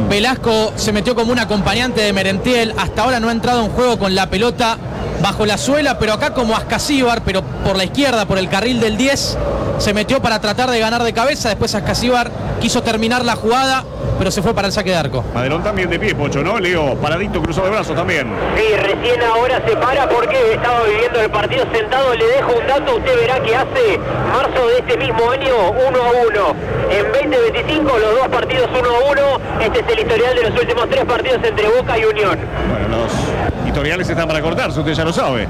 Velasco se metió como un acompañante de Merentiel. Hasta ahora no ha entrado en juego con la pelota bajo la suela, pero acá como Ascasíbar, pero por la izquierda, por el carril del 10, se metió para tratar de ganar de cabeza. Después Ascasíbar quiso terminar la jugada, pero se fue para el saque de arco. Madelón también de pie, Pocho, ¿no? Leo, paradito, cruzado de brazos también. Sí, recién ahora se para porque estaba viviendo el partido sentado. Le dejo un dato, usted verá que hace marzo de este mismo año 1-1. En 2025 los dos partidos 1-1. Este es el historial de los últimos 3 partidos entre Boca y Unión. Bueno, los historiales están para cortarse, usted ya lo sabe.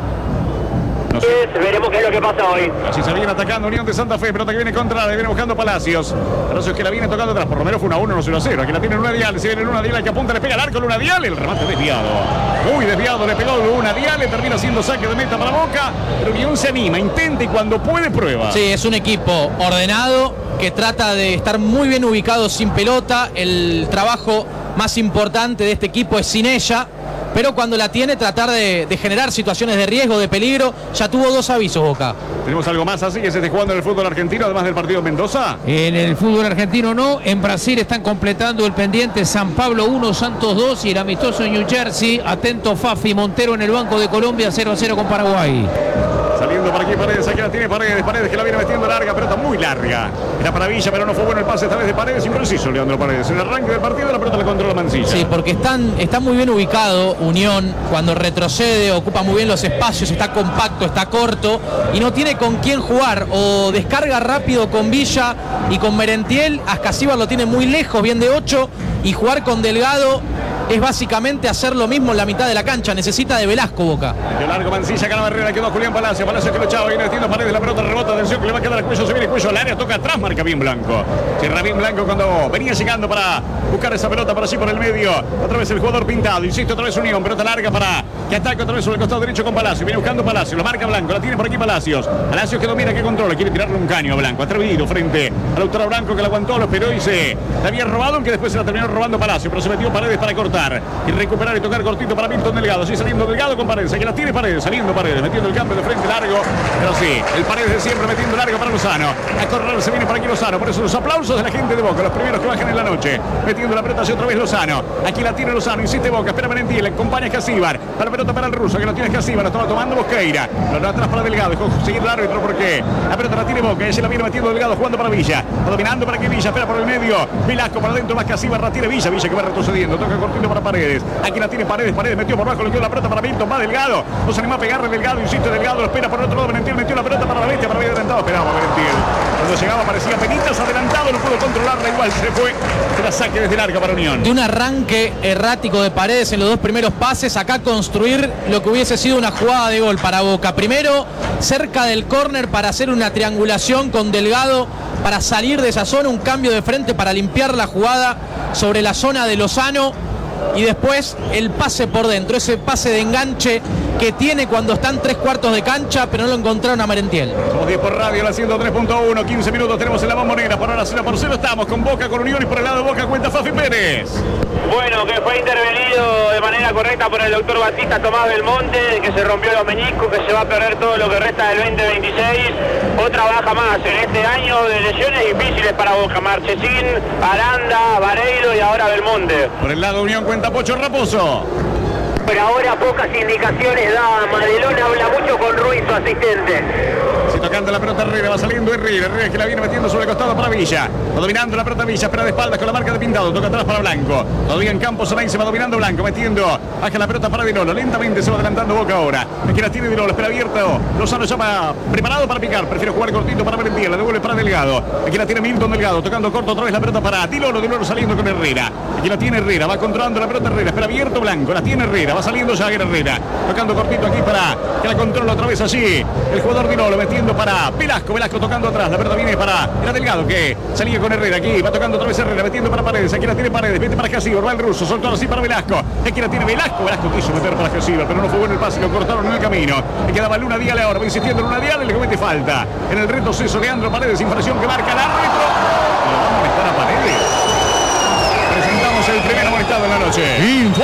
No sé. Veremos qué es lo que pasa hoy. Así se viene atacando Unión de Santa Fe, pelota que viene contra, viene buscando Palacios. Palacios que la viene tocando atrás, por lo menos fue 1-1, no 0-0. Aquí la tiene Luna Dial, se viene Luna Dial, que apunta, le pega al arco Luna Dial, el remate desviado. Muy desviado, le pegó Luna Dial, le termina siendo saque de meta para Boca, pero Unión se anima, intenta y cuando puede prueba. Sí, es un equipo ordenado que trata de estar muy bien ubicado sin pelota. El trabajo más importante de este equipo es sin ella, pero cuando la tiene tratar de generar situaciones de riesgo, de peligro. Ya tuvo 2 avisos Boca. ¿Tenemos algo más así que se esté jugando en el fútbol argentino, además del partido en Mendoza? En el fútbol argentino no, en Brasil están completando el pendiente San Pablo 1, Santos 2 y el amistoso en New Jersey. Atento Fafi Montero en el banco de Colombia, 0-0 con Paraguay. Saliendo por aquí Paredes, aquí la tiene Paredes que la viene metiendo larga, pelota muy larga. Era para Villa, pero no fue bueno el pase esta vez de Paredes, impreciso Leandro Paredes. En el arranque del partido la pelota la controla Mancilla. Sí, porque está muy bien ubicado Unión, cuando retrocede, ocupa muy bien los espacios, está compacto, está corto y no tiene con quién jugar, o descarga rápido con Villa y con Merentiel. Ascasíbar lo tiene muy lejos, bien de 8, y jugar con Delgado es básicamente hacer lo mismo en la mitad de la cancha. Necesita de Velasco Boca. De largo Mancilla, acá la barrera, quedó Julián Palacio que lo echaba, viene metiendo Paredes, la pelota rebota, atención que le va a quedar el cuello, se viene el cuello al área, toca atrás, marca bien Blanco. Cierra bien Blanco cuando venía llegando para buscar esa pelota por allí por el medio. Otra vez el jugador pintado, insisto, otra vez Unión, pelota larga para que ataque otra vez sobre el costado derecho con Palacio. Viene buscando Palacio, lo marca Blanco, la tiene por aquí Palacios que domina, que controla, quiere tirarle un caño a Blanco, atrevido frente al autor Blanco que la aguantó, lo esperó y se la había robado, aunque después se la terminó robando Palacio, pero se metió Paredes para cortar y recuperar y tocar cortito para Milton Delgado. Así saliendo Delgado con Paredes, aquí la tiene Paredes, saliendo Paredes, metiendo el cambio de frente largo, pero sí, el Paredes de siempre metiendo largo para Lozano. A correr se viene por aquí Lozano, por eso los aplausos de la gente de Boca, los primeros que bajan en la noche, metiendo la pelota hacia otra vez Lozano. Aquí la tiene Lozano, insiste Boca, espera Merentiel, le acompaña Ascasíbar, para la pelota para el ruso, que la tiene Ascasíbar, la estaba tomando Bosqueira, lo da atrás para Delgado, dejó seguir el árbitro porque la pelota la tiene Boca, ella la viene metiendo Delgado, jugando para Villa, va dominando para que Villa, espera por el medio, Velasco para adentro, más Ascasíbar, la tiene Villa que va retrocediendo, toca cortito para Paredes, aquí la tiene Paredes, metió por abajo, le dio la pelota para Milton, va Delgado, no se anima a pegarle Delgado, insiste Delgado, lo espera por el otro lado, Merentiel metió la pelota para la bestia, para bien adelantado, esperaba Merentiel, cuando llegaba parecía penitas adelantado, no pudo controlarla, igual se fue, se la saque desde larga para Unión. De un arranque errático de Paredes en los 2 primeros pases, acá construir lo que hubiese sido una jugada de gol para Boca. Primero, cerca del córner para hacer una triangulación con Delgado, para salir de esa zona, un cambio de frente para limpiar la jugada sobre la zona de Lozano, y después el pase por dentro, ese pase de enganche que tiene cuando están 3/4 de cancha, pero no lo encontraron a Merentiel. Somos 10 por radio, la 103.1, 15 minutos tenemos en la Bombonera, por ahora 0-0 estamos con Boca, con Unión, y por el lado de Boca cuenta Fafi Pérez. Bueno, que fue intervenido de manera correcta por el doctor Batista Tomás Belmonte, que se rompió los meniscos, que se va a perder todo lo que resta del 2026. Otra baja más en este año de lesiones difíciles para Boca. Marchesín, Aranda, Vareiro y ahora Belmonte. Por el lado de Unión cuenta Pocho Raposo. Pero ahora pocas indicaciones da Madelón, habla mucho con Ruiz, su asistente. Si tocando la pelota Herrera, va saliendo Herrera que la viene metiendo sobre el costado para Villa. Va dominando la pelota Villa, espera de espaldas con la marca de Pintado, toca atrás para Blanco. Todavía en campo Solay se va dominando Blanco, metiendo, baja la pelota para Dilolo. Lentamente se va adelantando Boca ahora. Aquí la tiene Dilolo, espera abierto. Lozano llama preparado para picar, prefiere jugar cortito para Merentiel, la devuelve para Delgado. Aquí la tiene Milton Delgado, tocando corto otra vez la pelota para Dilolo saliendo con Herrera. Aquí la tiene Herrera, va controlando la pelota Herrera, espera abierto Blanco, la tiene Herrera, va saliendo Jagger Herrera, tocando cortito aquí para que la controla otra vez allí. El jugador Dilolo metiendo para Velasco tocando atrás, la pelota viene para era Delgado que salía con Herrera, aquí va tocando otra vez Herrera, metiendo para Paredes, aquí la tiene Paredes, mete para Ascasíbar, va el ruso, soltó así para Velasco, aquí la tiene Velasco quiso meter para Ascasíbar, pero no fue bueno el pase, lo cortaron en el camino, le quedaba Luna Dial ahora, va insistiendo Luna Dial y le comete falta, en el retroceso Leandro Paredes, infracción que marca el árbitro, lo va a molestar a Paredes. Presentamos el primer amonestado en la noche.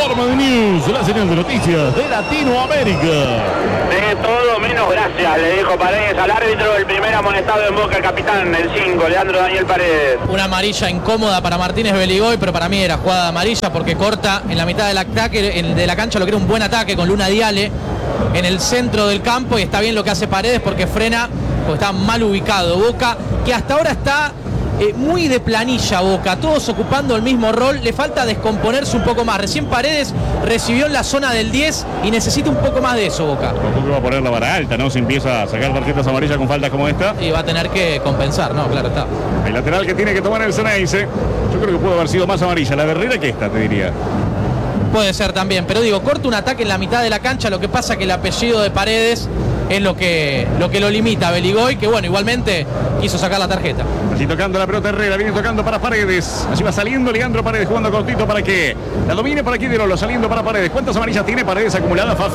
Informa de News, la señal de noticias de Latinoamérica. De todo menos gracias, le dijo Paredes al árbitro. El primer amonestado en Boca, el capitán, el 5, Leandro Daniel Paredes. Una amarilla incómoda para Martínez Beligoy, pero para mí era jugada amarilla porque corta en la mitad del ataque, de la cancha, lo que era un buen ataque con Luna Diale en el centro del campo, y está bien lo que hace Paredes porque frena, porque está mal ubicado. Boca, que hasta ahora está muy de planilla Boca, todos ocupando el mismo rol, le falta descomponerse un poco más. Recién Paredes recibió en la zona del 10 y necesita un poco más de eso Boca. Tampoco va a poner la vara alta, ¿no? Si empieza a sacar tarjetas amarillas con faltas como esta. Y va a tener que compensar, ¿no? Claro está. El lateral que tiene que tomar el Ceneice, yo creo que pudo haber sido más amarilla la de Herrera que esta, te diría. Puede ser también, pero digo, corta un ataque en la mitad de la cancha, lo que pasa que el apellido de Paredes es lo que lo limita a Beligoy, que bueno, igualmente quiso sacar la tarjeta. Así tocando la pelota Herrera, viene tocando para Paredes. Así va saliendo Leandro Paredes, jugando cortito para que la domine por aquí de Lolo, saliendo para Paredes. ¿Cuántas amarillas tiene Paredes acumuladas, Fafi?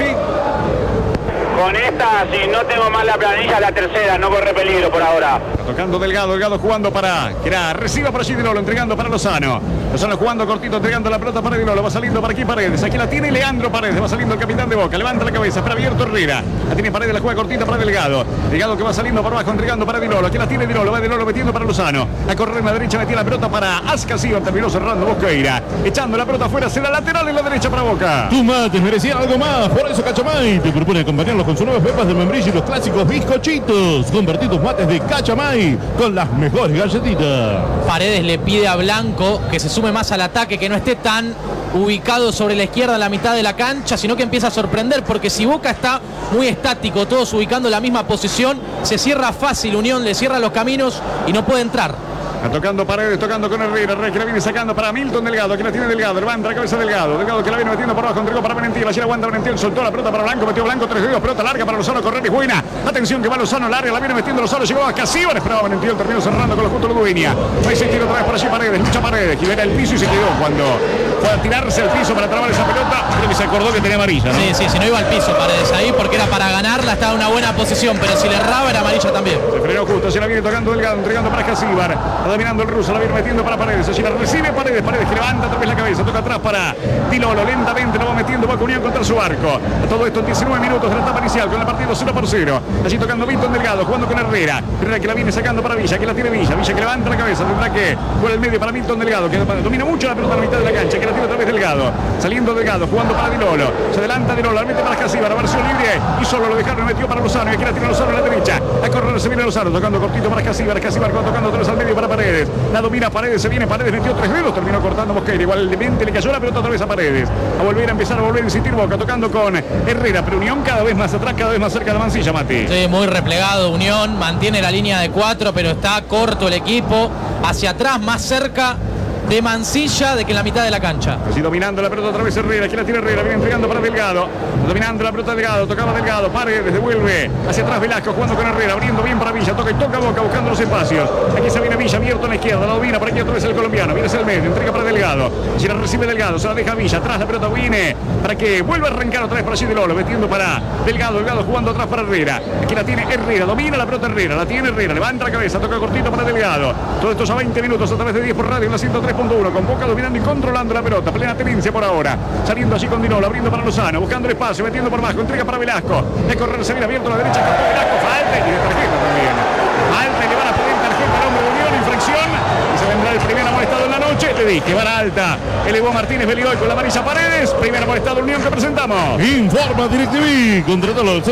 Con esta, si no tengo mal la planilla, la tercera, no corre peligro por ahora. Está tocando Delgado jugando para que la reciba por allí de Lolo, entregando para Lozano. Lozano jugando cortito, entregando la pelota para Di Lolo, va saliendo para aquí Paredes. Aquí la tiene Leandro Paredes, va saliendo el capitán de Boca, levanta la cabeza, para abierto Herrera. La tiene Paredes, la juega cortita para Delgado. Delgado que va saliendo por abajo, entregando para Di Lolo. Aquí la tiene Di Lolo, va Di Lolo metiendo para Lozano. A correr en la derecha, metía la pelota para Ascasíbar, terminó cerrando Bosqueira. Echando la pelota afuera, será lateral en la derecha para Boca. Tus mates merecían algo más, por eso Cachamay te propone acompañarlos con sus nuevas pepas de membrillo y los clásicos bizcochitos. Convertí tus mates de Cachamay con las mejores galletitas. Paredes le pide a Blanco que se sume más al ataque, que no esté tan ubicado sobre la izquierda en la mitad de la cancha, sino que empieza a sorprender, porque si Boca está muy estático, todos ubicando la misma posición, se cierra fácil Unión, le cierra los caminos y no puede entrar. Está tocando Paredes, tocando con Herrera que la viene sacando para Milton Delgado, que la tiene Delgado, levanta la cabeza Delgado que la viene metiendo por abajo, entregó para Valentín, allí la aguanta Valentín, soltó la pelota para Blanco, metió Blanco, 3 dedos, pelota larga para Lozano, correr y buena, atención que va Lozano al área, la viene metiendo Lozano, llegó a Casíbar, esperaba Valentín, terminó cerrando con los puntos de Ludueña, va a sentir otra vez por allí Paredes, lucha Paredes, que era el piso y se quedó cuando fue a tirarse al piso para trabar esa pelota, creo que se acordó que tenía amarilla, ¿no? Sí, si no iba al piso Paredes ahí, porque era para ganarla, estaba en una buena posición, pero si le erraba era amarilla también. Se frenó justo, se la viene tocando Delgado, entregando para Casíbar, está dominando el ruso, la viene metiendo para Paredes, allí la recibe Paredes que levanta otra vez la cabeza, toca atrás para Di Lolo, lentamente lo va metiendo Boca Unión contra su arco. Todo esto en 19 minutos de la etapa inicial con el partido 0-0. Allí tocando Milton Delgado, jugando con Herrera que la viene sacando para Villa, que la tiene Villa que levanta la cabeza, tendrá que por el medio para Milton Delgado, que domina mucho la pelota en la mitad de la cancha, que la tiene otra vez Delgado, saliendo Delgado, jugando para Di Lolo, se adelanta Di Lolo, la mete para Casíbar, versión libre y solo lo dejaron, metió para Lozano, y aquí la tiene Lozano a la derecha, a correr se viene Lozano, tocando cortito para Casíbar tocando otra vez al medio para Paredes, la domina Paredes, se viene Paredes, metió 3 dedos, terminó cortando Bosqueira, igualmente le cayó la pelota otra vez a Paredes, a volver a insistir Boca, tocando con Herrera, pero Unión cada vez más atrás, cada vez más cerca de la Mansilla, Mati. Sí, muy replegado Unión, mantiene la línea de 4, pero está corto el equipo, hacia atrás, más cerca de Mansilla de que en la mitad de la cancha. Así dominando la pelota otra vez Herrera, aquí la tiene Herrera, viene entregando para Delgado, dominando la pelota Delgado, tocaba Delgado, Paredes, devuelve hacia atrás Velasco, jugando con Herrera, abriendo bien para Villa, toca y toca Boca, buscando los espacios, aquí se viene Villa, abierto a la izquierda, la domina, por aquí otra vez el colombiano, viene hacia el medio, entrega para Delgado, si la recibe Delgado, se la deja Villa, atrás la pelota viene, para que vuelva a arrancar otra vez por allí de Lolo, metiendo para Delgado jugando atrás para Herrera, aquí la tiene Herrera, domina la pelota Herrera, la tiene Herrera, levanta la cabeza, toca cortito para Delgado, todo esto a 20 minutos a través de 10 por radio en la 103.1, con Boca dominando y controlando la pelota, plena tenencia por ahora, saliendo allí con Di Lolo, abriendo para Lozano, buscando el espacio, metiendo por abajo, entrega para Velasco, de correr, se viene abierto a la derecha, capó Velasco, falta y de tarjeta también, falta y le van a pedir tarjeta al hombre de Unión, infracción, y se vendrá el primer amonestado en la noche, te dije, vara alta, elevó Martínez Beligoy con la amarilla Paredes, primer amonestado Unión que presentamos. Informa DirecTV, contratalo al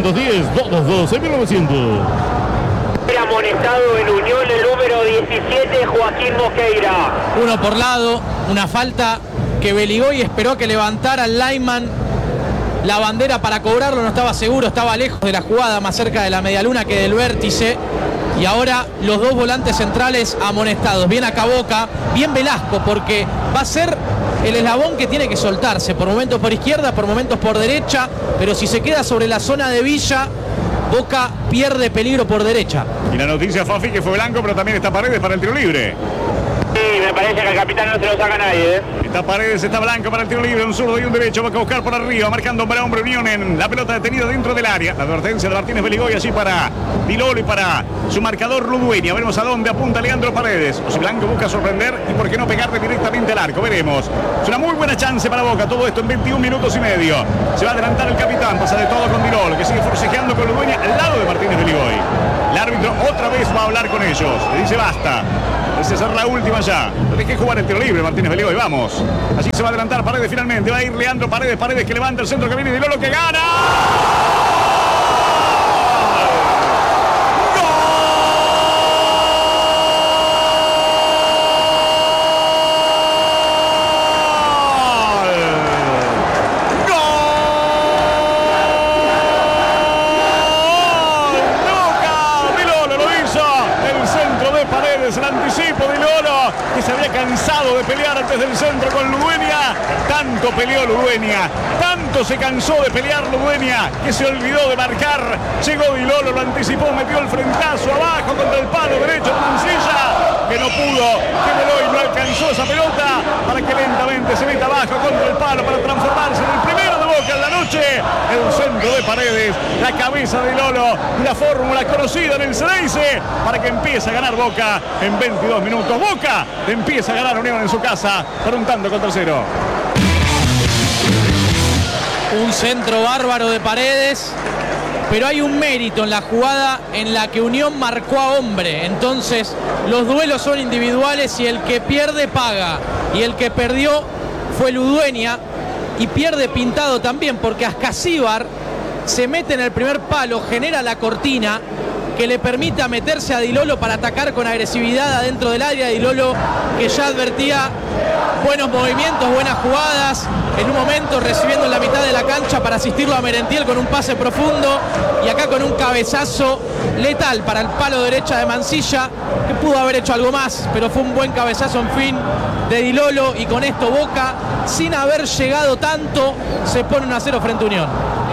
0810-222-1900. Amonestado en Unión el número 17, Joaquín Bosqueira. Uno por lado, una falta que Beligoy esperó que levantara el lineman la bandera para cobrarlo, no estaba seguro, estaba lejos de la jugada, más cerca de la medialuna que del vértice. Y ahora los dos volantes centrales amonestados. Bien acá Boca, bien Velasco, porque va a ser el eslabón que tiene que soltarse, por momentos por izquierda, por momentos por derecha, pero si se queda sobre la zona de Villa, Boca pierde peligro por derecha. Y la noticia, Fafi, que fue Blanco, pero también está Paredes para el tiro libre. Sí, me parece que al capitán no se lo saca nadie, Está Paredes, está Blanco para el tiro libre, un zurdo y un derecho. Va a buscar por arriba, marcando hombre a hombre Unión en la pelota detenida dentro del área. La advertencia de Martínez Beligoy allí para Di Lolo y para su marcador Ludueña. Veremos a dónde apunta Leandro Paredes. O si Blanco busca sorprender y por qué no pegarle directamente al arco. Veremos. Es una muy buena chance para Boca. Todo esto en 21 minutos y medio. Se va a adelantar el capitán. Pasa de todo con Di Lolo, que sigue forcejeando con Ludueña al lado de Martínez Beligoy. El árbitro otra vez va a hablar con ellos. Le dice basta. Parece ser la última ya. Tiene que jugar el tiro libre Martínez Beligoy. Vamos. Así se va a adelantar Paredes finalmente. Va a ir Leandro Paredes. Paredes que levanta el centro que viene Di Lolo que gana. El anticipo de Lolo, que se había cansado de pelear antes del centro con Ludueña. Tanto peleó Ludueña, tanto se cansó de pelear Ludueña, que se olvidó de marcar. Llegó Di Lolo, lo anticipó, metió el frentazo abajo contra el palo derecho de Mancilla, que no pudo, que Beligoy no alcanzó esa pelota para que lentamente se meta abajo contra el palo para transformarse en el primero de Boca en la noche. El centro de Paredes, la cabeza de Lolo, la fórmula conocida en el Ceneice para que empiece a ganar Boca en 22 minutos. Boca empieza a ganar Unión en su casa por un tanto contra cero. Un centro bárbaro de Paredes, pero hay un mérito en la jugada en la que Unión marcó a hombre. Entonces los duelos son individuales y el que pierde paga. Y el que perdió fue Ludueña y pierde pintado también, porque Ascasíbar se mete en el primer palo, genera la cortina que le permita meterse a Di Lolo para atacar con agresividad adentro del área. Di Lolo, que ya advertía buenos movimientos, buenas jugadas, en un momento recibiendo en la mitad de la cancha para asistirlo a Merentiel con un pase profundo y acá con un cabezazo letal para el palo derecha de Mancilla, que pudo haber hecho algo más, pero fue un buen cabezazo en fin de Di Lolo, y con esto Boca, sin haber llegado tanto, se pone 1-0 frente a Unión.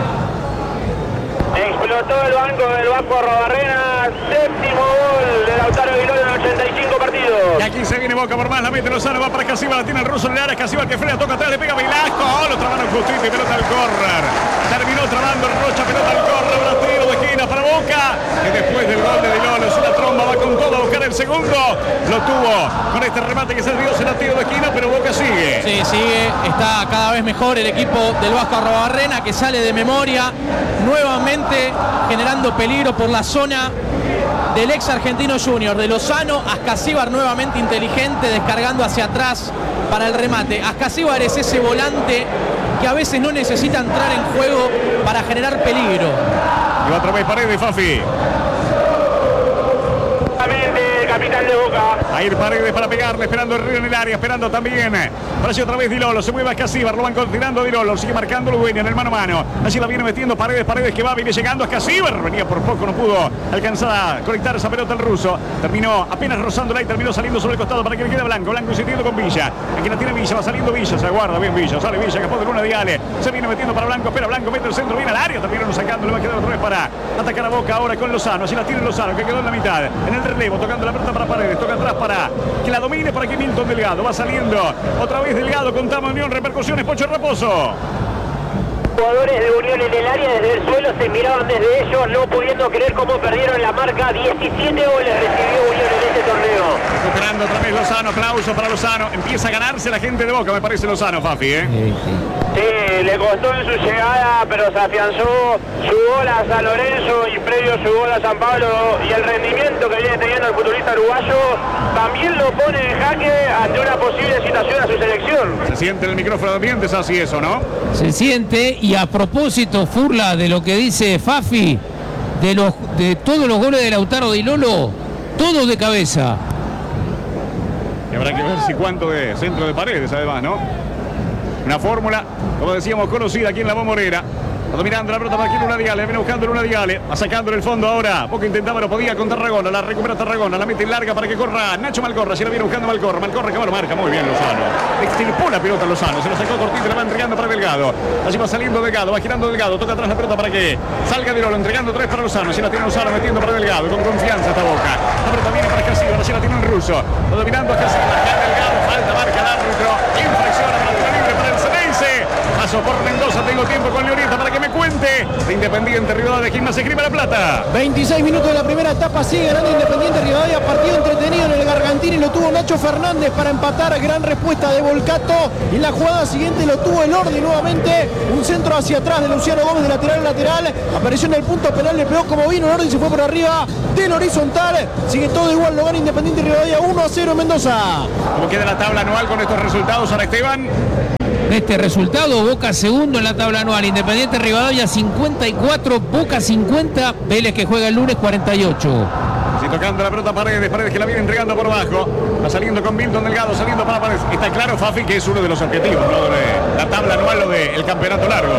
Explotó el banco del Vasco Arrobarrena, séptimo gol de Lautaro Di Lolo en 85 partidos. Y aquí se viene Boca por más, la mete Lozano, va para Ascasíbar, la tiene el ruso en el área, Ascasíbar que frena, toca atrás, le pega Velasco, lo trabaron justito y pelota al córner. Terminó trabando el Rocha, pelota al córner, un tiro de esquina para Boca, que después del gol de Di Lolo es una tromba, va con todo a buscar el segundo. Lo tuvo con este remate que se dio, será tiro de esquina, pero Boca sigue. Sí, sigue, está cada vez mejor el equipo del Vasco Arrobarrena, que sale de memoria, nuevamente generando peligro por la zona del ex Argentino Junior, de Lozano. Ascasíbar nuevamente inteligente, descargando hacia atrás para el remate. Ascasíbar es ese volante que a veces no necesita entrar en juego para generar peligro. Y va otra vez Paredes, Fafi. Capitán de Boca. A ir Paredes para pegarle, esperando el Río en el área, esperando también. Para allí otra vez Di Lolo, se mueve Ascasíbar, lo van continuando Di Lolo, sigue marcando Ludueña en el mano a mano. Allí la viene metiendo Paredes, Paredes que va, viene llegando Ascasíbar. Venía por poco, no pudo alcanzar a conectar esa pelota el ruso. Terminó apenas rozándola y terminó saliendo sobre el costado para que le quede Blanco. Blanco insistiendo con Villa. Aquí la tiene Villa, va saliendo Villa, se aguarda bien Villa. Sale Villa, capó de Luna Viale. Se viene metiendo para Blanco, espera Blanco, mete el centro, viene al área. Terminaron sacando, le va a quedar otra vez para atacar a Boca ahora con Lozano. Allí la tiene Lozano, que quedó en la mitad. En el relevo, tocando la pelota para Paredes, toca atrás para que la domine, para que Milton Delgado va saliendo otra vez Delgado, contamos Unión, repercusiones, Pocho Raposo. Jugadores de Unión en el área desde el suelo se miraban desde ellos, no pudiendo creer cómo perdieron la marca. 17 goles recibió Unión en este torneo. Recuperando otra vez Lozano, aplauso para Lozano. Empieza a ganarse la gente de Boca, me parece Lozano, Fafi, Sí, le costó en su llegada, pero se afianzó su gol a San Lorenzo y previo su gol a San Pablo, y el rendimiento que viene teniendo el futbolista uruguayo también lo pone en jaque ante una posible situación a su selección. Se siente en el micrófono de ambientes, así eso, ¿no? Se siente, y a propósito, Furla, de lo que dice Fafi, de todos los goles de Lautaro Di Lolo, todos de cabeza. Y habrá que ver si cuánto de centro de Paredes, además, ¿no? Una fórmula, como decíamos, conocida aquí en la Bombonera. Dominando la pelota para aquí Luna Diale. Viene buscando Luna Diale. Va sacando en el fondo ahora. Boca intentaba, lo podía con Tarragona. La recupera Tarragona. La mete larga para que corra Nacho Malcorra. Si la viene buscando Malcorra. Malcorra que va, lo marca muy bien Lozano. Extirpó la pelota Lozano. Se lo sacó cortito y la va entregando para Delgado. Allí va saliendo Delgado. Va girando Delgado. Toca atrás la pelota para que salga Di Lolo. Entregando 3 para Lozano. Si la tiene Lozano metiendo para Delgado. Con confianza esta Boca. La pelota viene para Casilla. Si la tiene el ruso. Va dominando a Casilla. Ya Delgado. Falta, marca el árbitro. Infracción a pelota libre para el Ceneice. Paso por Mendoza. Tengo tiempo con Leonita para que me cuente. De Independiente Rivadavia. ¿Quién más escribe La Plata? 26 minutos de la primera etapa. Sigue ganando Independiente Rivadavia. Partido entretenido en el Gargantini. Lo tuvo Nacho Fernández para empatar. Gran respuesta de Volcato. Y en la jugada siguiente lo tuvo Elordi nuevamente. Un centro hacia atrás de Luciano Gómez de lateral a lateral. Apareció en el punto penal. Le pegó como vino. Elordi se fue por arriba del horizontal. Sigue todo igual. Lo gana Independiente Rivadavia 1-0 en Mendoza. ¿Cómo queda la tabla anual con estos resultados, Ana Esteban? Este resultado, Boca segundo en la tabla anual, Independiente Rivadavia 54, Boca 50, Vélez que juega el lunes 48. Sí, tocando la pelota Paredes que la viene entregando por abajo. Va saliendo con Milton Delgado, saliendo para Paredes. Está claro, Fafi, que es uno de los objetivos, ¿no? De la tabla anual, lo del campeonato largo.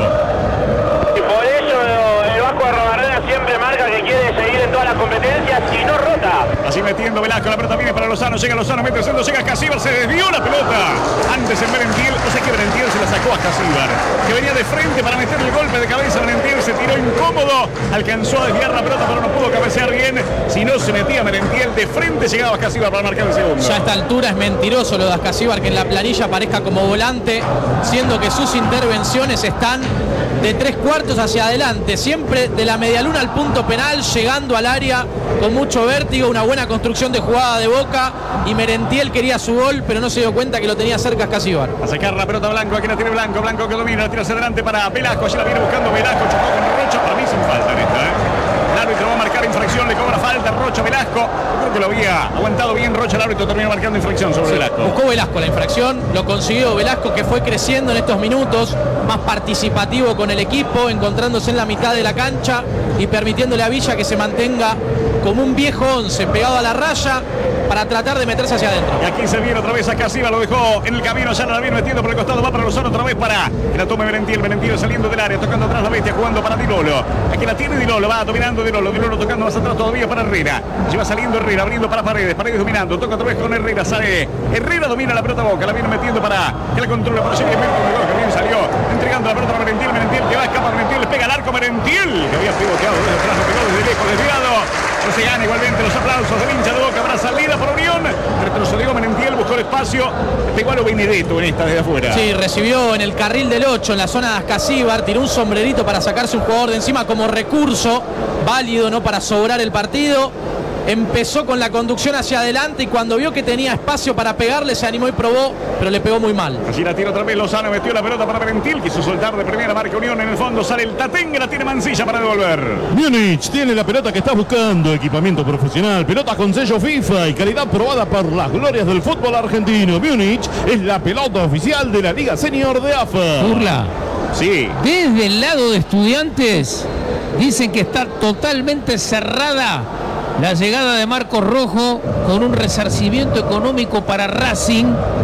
Y por eso el Vasco de Robarrena siempre marca que quiere seguir en todas las competencias y no rota. Así metiendo Velasco, la pelota viene para Lozano, llega Lozano, mete el centro, llega Casíbar, se desvió la pelota. Antes en Merentiel, no sé qué Merentiel se la sacó a Casíbar, que venía de frente para meter el golpe de cabeza. Merentiel se tiró incómodo, alcanzó a desviar la pelota, pero no pudo cabecear bien. Si no se metía Merentiel, de frente llegaba Casíbar para marcar el segundo. Ya a esta altura es mentiroso lo de Ascasíbar, que en la planilla aparezca como volante, siendo que sus intervenciones están de 3/4 hacia adelante, siempre de la medialuna al punto penal, llegando al área con mucho vértigo, una buena construcción de jugada de Boca, y Merentiel quería su gol, pero no se dio cuenta que lo tenía cerca Ascasíbar. A sacar la pelota Blanco, aquí la tiene Blanco, Blanco que domina, la tira hacia adelante para Velasco, allí la viene buscando Velasco, chocó con Rocha, para mí sin falta en esta, El árbitro va a marcar infracción, le cobra falta Rocha Velasco. Yo creo que lo había aguantado bien Rocha, el árbitro terminó marcando infracción sobre Velasco. Buscó Velasco la infracción, lo consiguió Velasco, que fue creciendo en estos minutos, más participativo con el equipo, encontrándose en la mitad de la cancha y permitiéndole a Villa que se mantenga como un viejo 11, pegado a la raya para tratar de meterse hacia adentro. Y aquí se viene otra vez a Casíbar, lo dejó en el camino, ya no la viene metiendo por el costado, va para Lozano otra vez para que la tome Merentiel, Merentiel saliendo del área, tocando atrás la bestia, jugando para Di Lolo. Aquí la tiene Di Lolo, va dominando Di Lolo tocando más atrás todavía para Herrera. Lleva saliendo Herrera, abriendo para Paredes, Paredes dominando, toca otra vez con Herrera, sale Herrera, domina la pelota Boca, la viene metiendo para que la controle para seguir que bien salió, entregando la pelota a Merentiel, Merentiel que va, escapa Merentiel, le pega al arco Merentiel, que había pivoteado desde atrás, lo pegó desde lejos, desviado. No se gana igualmente los aplausos del hincha de Boca, habrá salida por Unión, retrocedió Merentiel, buscó el espacio, está igual o Benedetto en esta desde afuera. Sí, recibió en el carril del 8, en la zona de Ascasíbar, tiró un sombrerito para sacarse un jugador de encima como recurso, válido, ¿no?, para sobrar el partido. Empezó con la conducción hacia adelante y cuando vio que tenía espacio para pegarle se animó y probó, pero le pegó muy mal. Allí la tira otra vez Lozano, metió la pelota para Merentiel, quiso soltar de primera, marca Unión, en el fondo sale el Tatengue, la tiene Mancilla para devolver. Múnich tiene la pelota que estás buscando, equipamiento profesional, pelota con sello FIFA y calidad probada por las glorias del fútbol argentino. Múnich es la pelota oficial de la Liga Senior de AFA. Burla. Sí. Desde el lado de Estudiantes dicen que está totalmente cerrada la llegada de Marcos Rojo con un resarcimiento económico para Racing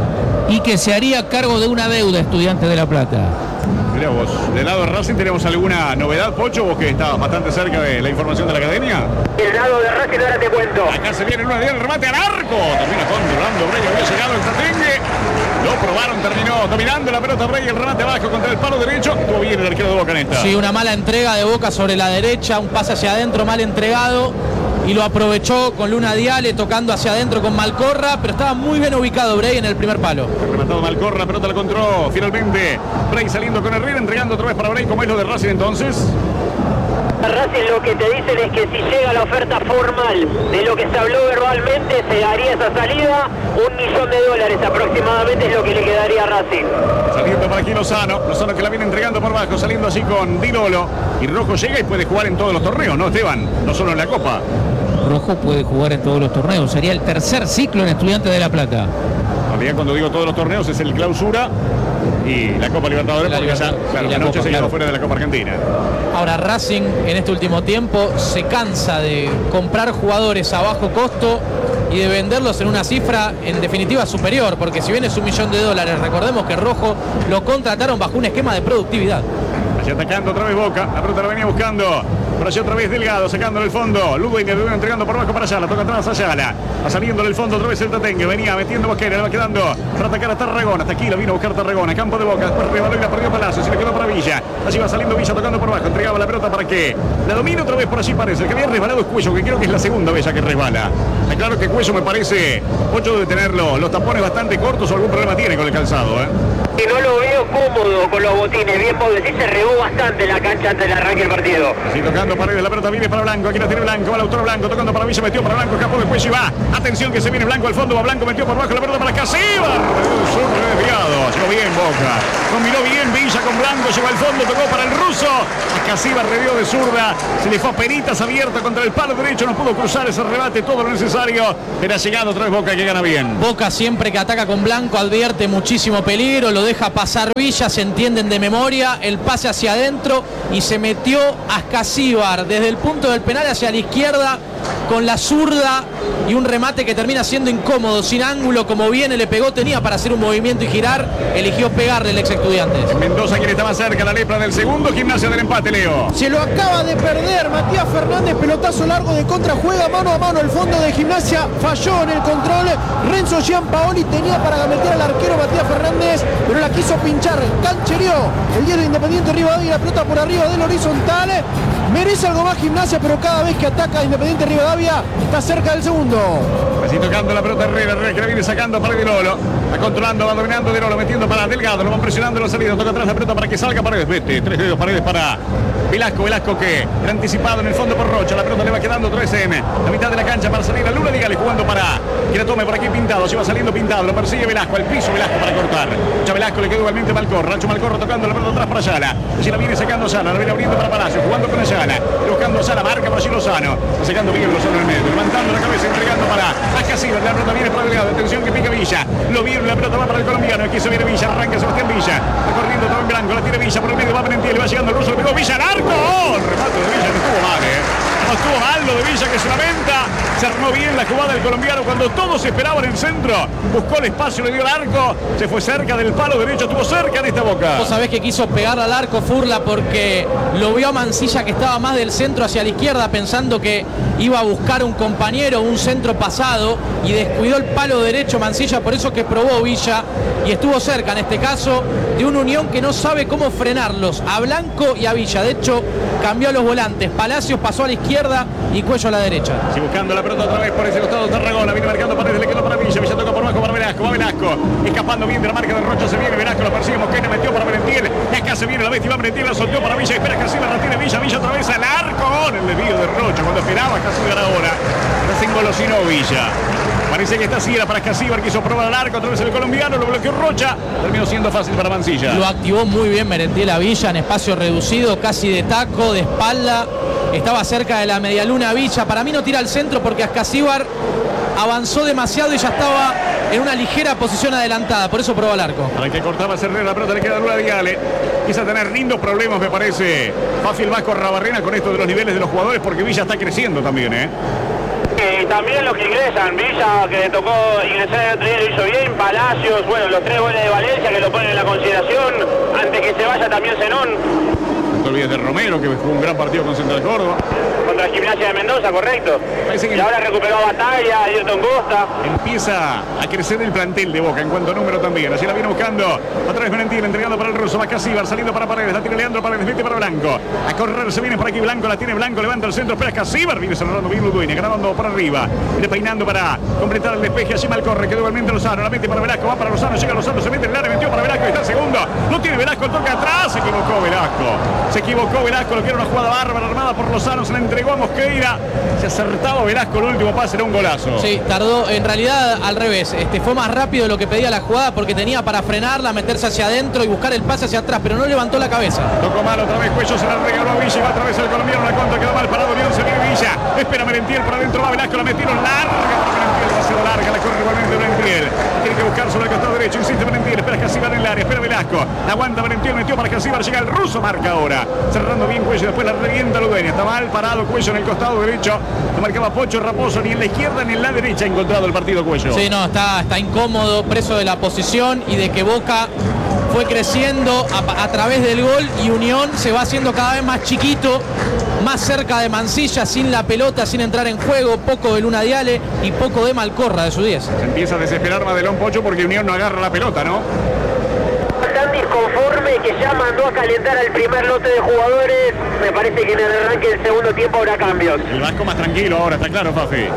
y que se haría cargo de una deuda Estudiantes de La Plata. Mirá vos, del lado de Racing tenemos alguna novedad, Pocho, vos que estabas bastante cerca de la información de la academia. El lado de Racing ahora te cuento. Acá se viene una el remate al arco, termina controlando Brey, había llegado el Tatengue. Lo probaron, terminó dominando la pelota Brey, el remate abajo contra el palo derecho. Estuvo bien el arquero de Boca en esta. Sí, una mala entrega de Boca sobre la derecha, un pase hacia adentro mal entregado y lo aprovechó con Luna Diale tocando hacia adentro con Malcorra, pero estaba muy bien ubicado Brey en el primer palo. Rematado Malcorra, la pelota la controló finalmente Brey saliendo con Herrera, entregando otra vez para Brey, como es lo de Racing entonces. Racing lo que te dicen es que si llega la oferta formal de lo que se habló verbalmente, se haría esa salida, $1 millón aproximadamente es lo que le quedaría a Racing. Saliendo para aquí Lozano que la viene entregando por abajo, saliendo así con Di Lolo. Y Rojo llega y puede jugar en todos los torneos, ¿no, Esteban? No solo en la Copa. Rojo puede jugar en todos los torneos, sería el tercer ciclo en Estudiantes de La Plata. En realidad cuando digo todos los torneos es el Clausura y la Copa Libertadores, porque ya, claro, la noche se quedó fuera de la Copa Argentina. Ahora Racing en este último tiempo se cansa de comprar jugadores a bajo costo y de venderlos en una cifra en definitiva superior, porque si bien es $1 millón, recordemos que Rojo lo contrataron bajo un esquema de productividad. Se atacando otra vez Boca. La pelota la venía buscando. Por allí otra vez Delgado, sacando en el fondo. Ludwig entregando por abajo para Ayala. Toca atrás Ayala. Va saliendo del fondo otra vez el Tatengue. Venía metiendo Bosquera. Le va quedando para atacar a Tarragona. Hasta aquí lo vino a buscar Tarragona. Campo de Boca. Después rebaló y la perdió Palacio. Se le quedó para Villa. Allí va saliendo Villa tocando por abajo. Entregaba la pelota para que la domine otra vez por allí parece. El que había resbalado es Cuello, que creo que es la segunda vez ya que resbala. Está claro que Cuello me parece, Pocho debe tenerlo, los tapones bastante cortos o algún problema tiene con el calzado, Y no lo veo cómodo con los botines, bien porque sí se regó bastante la cancha antes del arranque del partido. Así tocando Paredes, la pelota viene para Blanco, aquí la tiene Blanco, va el autor Blanco, tocando para Villa, metió para Blanco, escapó de Cuello y va. Atención que se viene Blanco al fondo, va Blanco, metió por abajo la pelota para Casíbar. Desviado, llegó bien Boca. Combinó bien Villa con Blanco, llegó al fondo, tocó para el ruso. A Casíbar revió de zurda, se le fue a Peritas abierta contra el palo derecho, no pudo cruzar ese rebate, todo lo necesario. Pero ha llegado otra vez Boca que gana bien. Boca siempre que ataca con Blanco advierte muchísimo peligro, lo deja pasar Villa, se entienden de memoria, el pase hacia adentro y se metió a Casíbar desde el punto del penal hacia la izquierda con la zurda y un remate que termina siendo incómodo, sin ángulo, como viene, le pegó, tenía para hacer un movimiento y girar, eligió pegarle el ex Estudiantes. Mendoza quien estaba cerca, la lepra del segundo, Gimnasia del empate, Leo. Se lo acaba de perder Matías Fernández, pelotazo largo de contra, juega mano a mano el fondo de Gimnasia, falló en el control, Renzo Giampaoli tenía para gametear al arquero Matías Fernández, pero la quiso pinchar, canchereó el 10 de Independiente Rivadavia, la pelota por arriba del horizontal, merece algo más Gimnasia, pero cada vez que ataca Independiente Rivadavia está cerca del segundo. Así tocando la pelota Herrera que la viene sacando para De Lolo, va controlando, va dominando De Lolo, metiendo para Delgado, lo van presionando la salida, toca atrás la pelota para que salga Paredes, vete, 3 dedos Paredes para Velasco que era anticipado en el fondo por Rocha, la pelota le va quedando 3 en la mitad de la cancha para salir a Lula Digale jugando para que la tome por aquí Pintado, se va saliendo Pintado, lo persigue Velasco, al piso Velasco para cortar, ya Velasco le quedó igualmente Malcorro, Racho Malcorro tocando la pelota atrás para Ayala, allí la viene sacando Ayala, la viene abriendo para Palacio, jugando con Ayala, buscando Ayala, marca por allí Lozano, va sacando bien Lozano en el medio, levantando la cabeza, entregando para Casíbar, la pelota viene para Delgado, atención que pica Villa, lo vieron, la pelota va para el colombiano, aquí se viene Villa, arranca Sebastián Villa, recorriendo todo en blanco, la tiene Villa, por el medio va Valentía, le va llegando el ruso, le pegó Villa al arco, ¡oh! El remate de Villa no estuvo mal, no estuvo mal lo de Villa que se lamenta, se armó bien la jugada del colombiano cuando todos esperaban el centro, buscó el espacio, le dio el arco, se fue cerca del palo derecho, estuvo cerca de esta Boca. Vos sabés que quiso pegar al arco Furla porque lo vio a Mancilla que estaba más del centro hacia la izquierda pensando que iba a buscar un compañero, un centro pasado y descuidó el palo derecho Mancilla, por eso que probó Villa y estuvo cerca en este caso de una Unión que no sabe cómo frenarlos a Blanco y a Villa, de hecho cambió a los volantes, Palacios pasó a la izquierda y Cuello a la derecha. Sí, buscando la pelota otra vez por ese costado Tarragona, viene marcando Paredes, le quedó para Villa, Villa toca por abajo para Velasco, va Velasco, escapando bien de la marca de Rocha, se viene Velasco, lo persigue Mosquera, metió para Valentiel, y acá se viene la bestia, va Valentiel, la soltó para Villa, espera Casíbar, la tiene Villa otra vez al arco, en el desvío de Rocha, cuando esperaba Casíbar ahora, se engolosinó Villa. Parece que esta sí era para Casíbar, quiso probar al arco, otra vez el colombiano, lo bloqueó Rocha, terminó siendo fácil para Mancilla. Lo activó muy bien Merentiel a Villa en espacio reducido, casi de taco, de espalda, estaba cerca de la medialuna Villa, para mí no tira al centro porque Casíbar avanzó demasiado y ya estaba en una ligera posición adelantada, por eso probó al arco. Para el que cortaba Cerrera, la pelota le queda Lula Digale. Quizá tener lindos problemas, me parece, Fácil Vasco Rabarrena con esto de los niveles de los jugadores, porque Villa está creciendo también, Y también los que ingresan, Villa que le tocó ingresar el otro día lo hizo bien, Palacios, bueno, los 3 goles de Valencia que lo ponen en la consideración, antes que se vaya también Zenón. No te olvides de Romero, que jugó un gran partido con Central Córdoba. Contra Gimnasia de Mendoza, correcto. Y ahora recuperó a Batalla, Ayrton Costa. Empieza a crecer el plantel de Boca en cuanto a número también. Así la viene buscando otra vez Valentín, entregando para el ruso, va Casíbar, saliendo para Paredes, la tiene Leandro Paredes, mete para Blanco. A correr se viene por aquí Blanco, la tiene Blanco, levanta el centro, espera Casíbar, viene cerrando bien Ludueña, grabando para arriba. Viene peinando para completar el despeje, allí Malcorre, quedó igualmente Lozano, la mete para Velasco, va para Lozano, llega Lozano, se mete en el área, metió para Velasco, está el segundo. No tiene Velasco, el toque atrás, se equivocó Velasco, lo que era una jugada bárbara armada por Lozano, se la entregó a Mosqueira, se acertaba Velasco, el último pase era un golazo. Sí, tardó, en realidad al revés, fue más rápido de lo que pedía la jugada porque tenía para frenarla, meterse hacia adentro y buscar el pase hacia atrás, pero no levantó la cabeza. Tocó mal otra vez, Cuello se la regaló a Villa y va otra vez el colombiano, la contra quedó mal parado, León se viene Villa, espera Merentiel, por adentro va Velasco, la metieron larga para Merentiel, demasiado larga, la corre igualmente Merentiel, tiene que buscar sobre el costado derecho, insiste Merentiel, espera Casíbar en el área, espera Velasco, la aguanta Merentiel, metió para Casíbar, llega el ruso, marca ahora, cerrando bien Cuello, después la revienta Ludueña, está mal parado Cuello en el costado derecho, lo marcaba Pocho Raposo, ni en la izquierda ni en la derecha ha encontrado el partido Cuello. Sí, no, está incómodo, preso de la posición y de que Boca fue creciendo a través del gol y Unión se va haciendo cada vez más chiquito, más cerca de Mansilla, sin la pelota, sin entrar en juego, poco de Luna Diale y poco de Malcorra de su 10. Se empieza a desesperar Madelón, Pocho, porque Unión no agarra la pelota, ¿no? Tan disconforme que ya mandó a calentar al primer lote de jugadores. Me parece que en el arranque del segundo tiempo habrá cambios. El Vasco más tranquilo ahora, está claro, Fafi.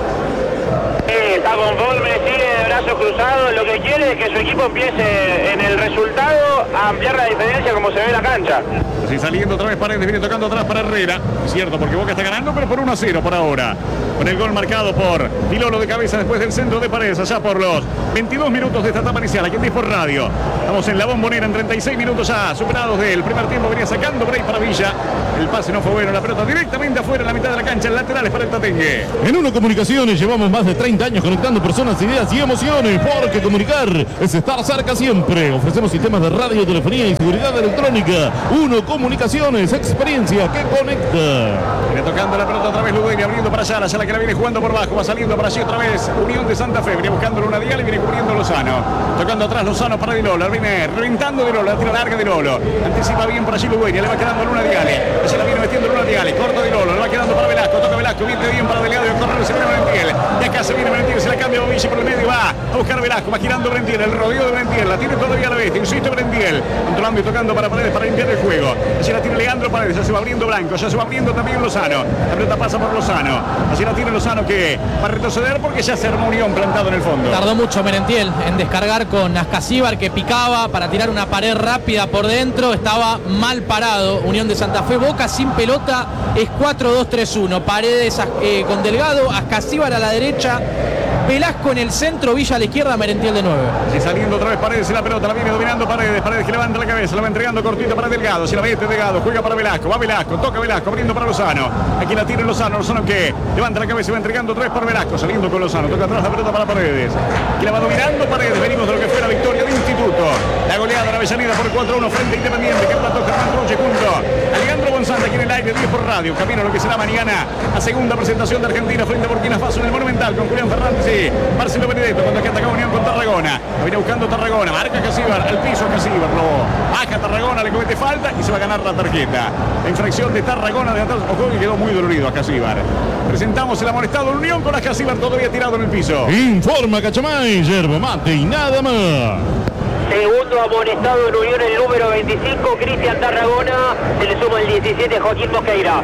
Está conforme, sigue de brazos cruzados. Lo que quiere es que su equipo empiece en el resultado a ampliar la diferencia como se ve en la cancha. Así saliendo otra vez Paredes, viene tocando atrás para Herrera. Es cierto, porque Boca está ganando, pero por 1-0 por ahora. Con el gol marcado por Pilolo de cabeza después del centro de Paredes, allá por los 22 minutos de esta etapa inicial, aquí en Disport Radio. Estamos en la Bombonera en 36 minutos ya, superados del primer tiempo. Venía sacando Bray para Villa. El pase no fue bueno, la pelota directamente afuera en la mitad de la cancha, en laterales para el Tatengue. En Uno Comunicaciones llevamos más de 30 años conectando personas, ideas y emociones, porque comunicar es estar cerca siempre. Ofrecemos sistemas de radio, telefonía y seguridad electrónica. Uno Comunicaciones, experiencia que conecta. Viene tocando la pelota otra vez Ludueña, abriendo para allá, la que la viene jugando por bajo, va saliendo para allí otra vez Unión de Santa Fe, viene buscando Luna Dial y viene cubriendo Lozano. Tocando atrás Lozano para Di Lolo, viene reventando Di Lolo, la tira larga Di Lolo. Anticipa bien por allí Ludueña, le va quedando Luna Dial. Se la viene metiendo Luna Dial, corto Di Lolo, le va quedando para Velasco, toca Velasco, viene bien para Delgado y el corredor se viene Brentiel. Y acá se viene Brentiel, se la cambia Bovilla por el medio y va a buscar Velasco, va girando Brentiel, el rodeo de Brentiel, la tiene todavía a la bestia, insiste Brentiel, controlando y tocando para Paredes para limpiar el juego. Así la tiene Leandro Paredes, ya se va abriendo Blanco, ya se va abriendo también Lozano. La pelota pasa por Lozano, así la tiene Lozano que va a retroceder porque ya se armó Unión plantado en el fondo. Tardó mucho Merentiel en descargar con Ascasíbar, que picaba para tirar una pared rápida por dentro. Estaba mal parado Unión de Santa Fe. Boca sin pelota es 4-2-3-1. Paredes con Delgado, Ascasíbar a la derecha, Velasco en el centro, Villa a la izquierda, Merentiel de 9. Y saliendo otra vez Paredes en la pelota, la viene dominando Paredes que levanta la cabeza, la va entregando cortita para Delgado, si la mete Delgado, juega para Velasco, va Velasco, toca Velasco, abriendo para Lozano. Aquí la tiene Lozano que levanta la cabeza y va entregando otra vez por Velasco, saliendo con Lozano, toca atrás la pelota para Paredes, que la va dominando Paredes. Venimos de lo que fue la victoria de Instituto, la goleada de la Avellaneda por 4-1 frente a Independiente, que empató Germán Roche junto a Leandro González aquí en el aire de Disport Radio. Camino a lo que será mañana a segunda presentación de Argentina frente a Burkina Faso en el Monumental con Julián Fernández y Marcelo Benedetto, cuando aquí ataca Unión con Tarragona. La viene buscando Tarragona, marca Casíbar al piso, Casíbar lo baja Tarragona, le comete falta y se va a ganar la tarjeta. La infracción de Tarragona de atrás, ojo, que quedó muy dolorido a Casíbar. Presentamos el amonestado Unión con Casíbar todavía tirado en el piso. Informa Cachamay, yerba mate y nada más. Segundo amonestado en Unión, el número 25, Cristian Tarragona. Se le suma el 17, Joaquín Mosqueira.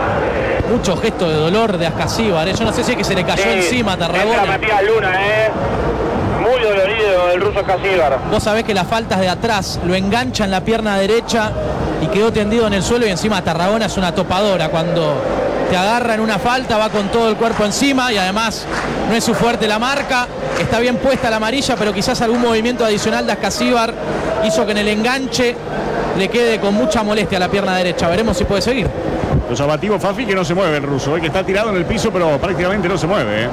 Mucho gesto de dolor de Ascasíbar. Yo no sé si es que se le cayó encima a Tarragona. Entra Matías Luna, muy dolorido el ruso Ascasíbar. Vos sabés que las faltas de atrás lo enganchan la pierna derecha y quedó tendido en el suelo, y encima Tarragona es una topadora. Cuando te agarra en una falta va con todo el cuerpo encima y además no es su fuerte la marca. Está bien puesta la amarilla, pero quizás algún movimiento adicional de Ascasíbar hizo que en el enganche le quede con mucha molestia a la pierna derecha. Veremos si puede seguir. Los abativos, Fafi, que no se mueve el ruso, que está tirado en el piso pero prácticamente no se mueve.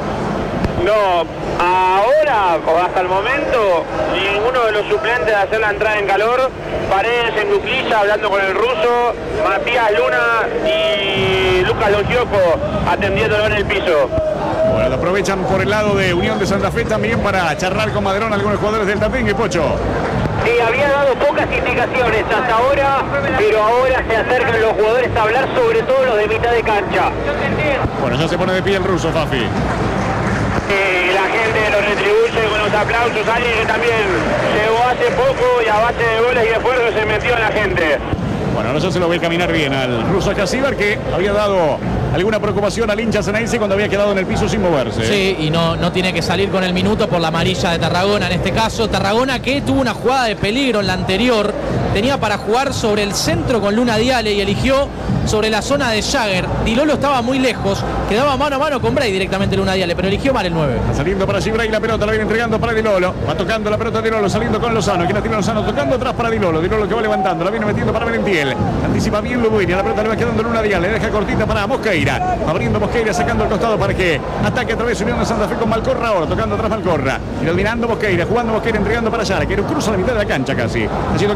No, ahora, hasta el momento, ninguno de los suplentes de hacer la entrada en calor. Paredes en Duclilla hablando con el ruso, Matías Luna y Lucas Logioco atendiéndolo en el piso. Bueno, lo aprovechan por el lado de Unión de Santa Fe también para charlar con Maderón algunos jugadores del Tatengue, Pocho. Había dado pocas indicaciones hasta ahora, pero ahora se acercan los jugadores a hablar, sobre todo los de mitad de cancha. Bueno, ya se pone de pie el ruso, Fafi. La gente lo retribuye con los aplausos. Alguien que también llegó hace poco y a base de goles y de esfuerzo se metió en la gente. Bueno, ahora ya se lo ve caminar bien al ruso Ascasíbar, que había dado alguna preocupación al hincha ceneice cuando había quedado en el piso sin moverse. Sí, y no tiene que salir con el minuto por la amarilla de Tarragona en este caso. Tarragona, que tuvo una jugada de peligro en la anterior, tenía para jugar sobre el centro con Luna Diale y eligió sobre la zona de Jagger. Di Lolo estaba muy lejos, quedaba mano a mano con Bray directamente Luna Diale, pero eligió mal el 9. Está saliendo para allí Bray, la pelota la viene entregando para Di Lolo. Va tocando la pelota Di Lolo, saliendo con Lozano. Aquí la tiene Lozano, tocando atrás para Di Lolo. Di Lolo que va levantando, la viene metiendo para Merentiel. Anticipa bien Ludueña, la pelota le va quedando Luna Diale, le deja cortita para Mosqueira. Abriendo Mosqueira, sacando al costado para que ataque a través de Unión de Santa Fe con Malcorra ahora, tocando atrás Malcorra. Y dominando Mosqueira, jugando Mosqueira, entregando para Yara, que cruza la mitad de la cancha casi. Así tocando Yara con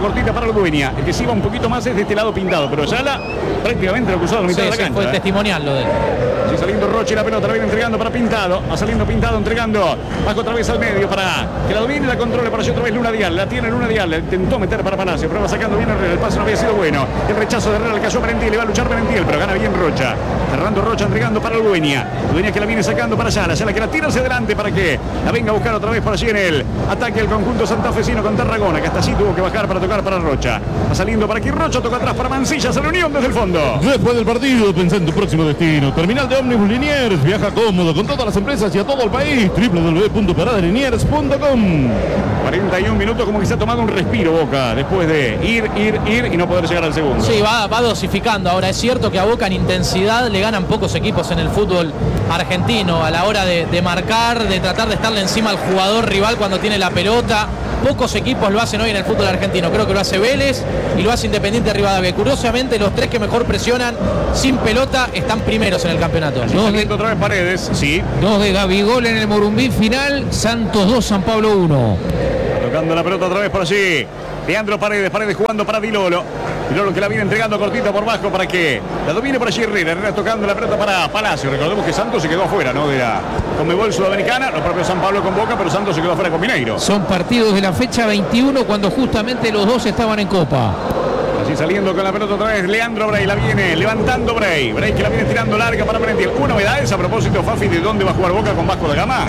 cortita para Ludueña. El que sí va un poquito más es de este lado Pintado, pero Ayala prácticamente lo cruzó a la mitad de la cancha. Fue testimonial lo de él. Sí, saliendo Roche, la pelota la viene entregando para Pintado. Va saliendo Pintado entregando. Bajo otra vez al medio para que la domine y la controle para allí otra vez Luna Dial. La tiene Luna Dial. La intentó meter para Palacio, pero va sacando bien Herrera. El pase no había sido bueno. El rechazo de Herrera le cayó a Merentiel. Le va a luchar Merentiel, pero gana bien Rocha. Fernando Rocha entregando para Ludueña. Ludueña que la viene sacando para Ayala. Ayala que la tira hacia adelante para que la venga a buscar otra vez por allí en el ataque el conjunto santafesino con Tarragona, que hasta allí tuvo que bajar para tocar para Rocha. Va saliendo para aquí Rocha, toca atrás para Mansilla, se reunión desde el fondo. Después del partido, pensá en tu próximo destino. Terminal de ómnibus Liniers, viaja cómodo con todas las empresas y a todo el país. www.paradeliniers.com. 41 minutos, como que se ha tomado un respiro Boca después de ir y no poder llegar al segundo. Sí, va dosificando. Ahora es cierto que a Boca en intensidad le ganan pocos equipos en el fútbol argentino a la hora de marcar, de tratar de estarle encima al jugador rival cuando tiene la pelota. Pocos equipos lo hacen hoy en el fútbol argentino. Creo que lo hace Vélez y lo hace Independiente Rivadavia. Curiosamente, los tres que mejor presionan sin pelota están primeros en el campeonato. Otra vez Paredes, sí. 2 de Gabigol en el Morumbí final. Santos 2, San Pablo 1. Tocando la pelota otra vez por allí. Leandro Paredes jugando para Dilolo. Dilolo que la viene entregando cortita por bajo para que la domine por allí Herrera. Herrera tocando la pelota para Palacio. Recordemos que Santos se quedó afuera, ¿no? De la Conmebol Sudamericana. Lo propio San Pablo con Boca, pero Santos se quedó afuera con Mineiro. Son partidos de la fecha 21 cuando justamente los dos estaban en Copa. Así saliendo con la pelota otra vez Leandro Bray. La viene levantando Bray. Bray que la viene tirando larga para Merentiel. Una novedad a propósito, Fafi, de dónde va a jugar Boca con Vasco da Gama.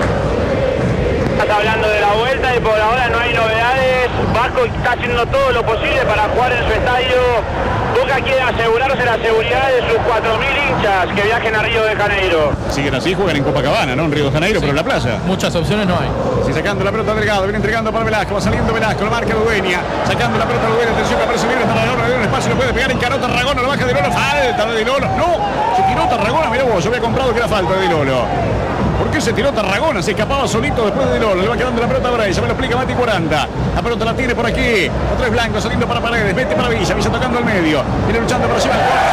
Estás hablando de la vuelta y por ahora no hay novedades. Vasco está haciendo todo lo posible para jugar en su estadio. Boca quiere asegurarse la seguridad de sus 4.000 hinchas que viajen a Río de Janeiro. Siguen así, juegan en Copacabana, ¿no? En Río de Janeiro, sí, pero en la playa. Muchas opciones no hay. Sí, sacando la pelota Delgado, viene entregando para Velasco, va saliendo Velasco, lo marca Ludueña, sacando la pelota Ludueña, atención que aparece bien Tarragona, le dio un espacio, lo puede pegar en Carota Tarragona, lo baja de Lolo, falta de Dilolo, no, se tiró Tarragona, mirá vos, yo había comprado que era falta de Dilolo. ¿Por qué se tiró Tarragona? Se escapaba solito después de Dilolo. Le va quedando la pelota a Bray. Ya me lo explica Mati 40. La pelota la tiene por aquí. Otra vez Blanco saliendo para Paredes. Vete para Villa. Villa tocando al medio. Viene luchando para llevar el cuarto.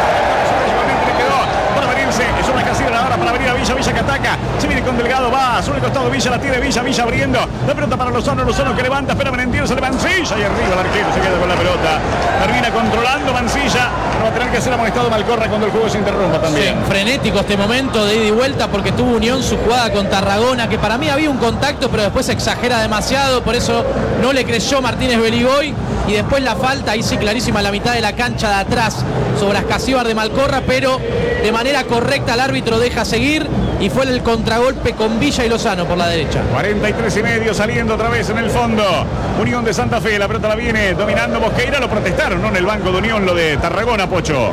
Le quedó para venirse. Es una casilla ahora para venir a Villa. Villa que ataca. Se viene con Delgado. Va. Sobre el costado Villa. La tiene Villa. Villa abriendo. La pelota para Lozano. Lozano que levanta. Espera Merentiel. Se le Mansilla. Y arriba el arquero se queda con la pelota. Termina controlando Mansilla. No va a tener que ser amonestado Malcorra cuando el juego se interrumpa también. Sí, frenético este momento de ida y vuelta porque tuvo Unión su jugada con Tarragona, que para mí había un contacto, pero después exagera demasiado, por eso no le creyó Martínez Beligoy. Y después la falta, ahí sí clarísima, en la mitad de la cancha de atrás sobre Ascasíbar de Malcorra, pero de manera correcta el árbitro deja seguir y fue el contragolpe con Villa y Lozano por la derecha. 43,5 saliendo otra vez en el fondo. Unión de Santa Fe, la pelota la viene dominando Mosqueira, lo protestaron, ¿no? En el banco de Unión, lo de Tarragona, Pocho.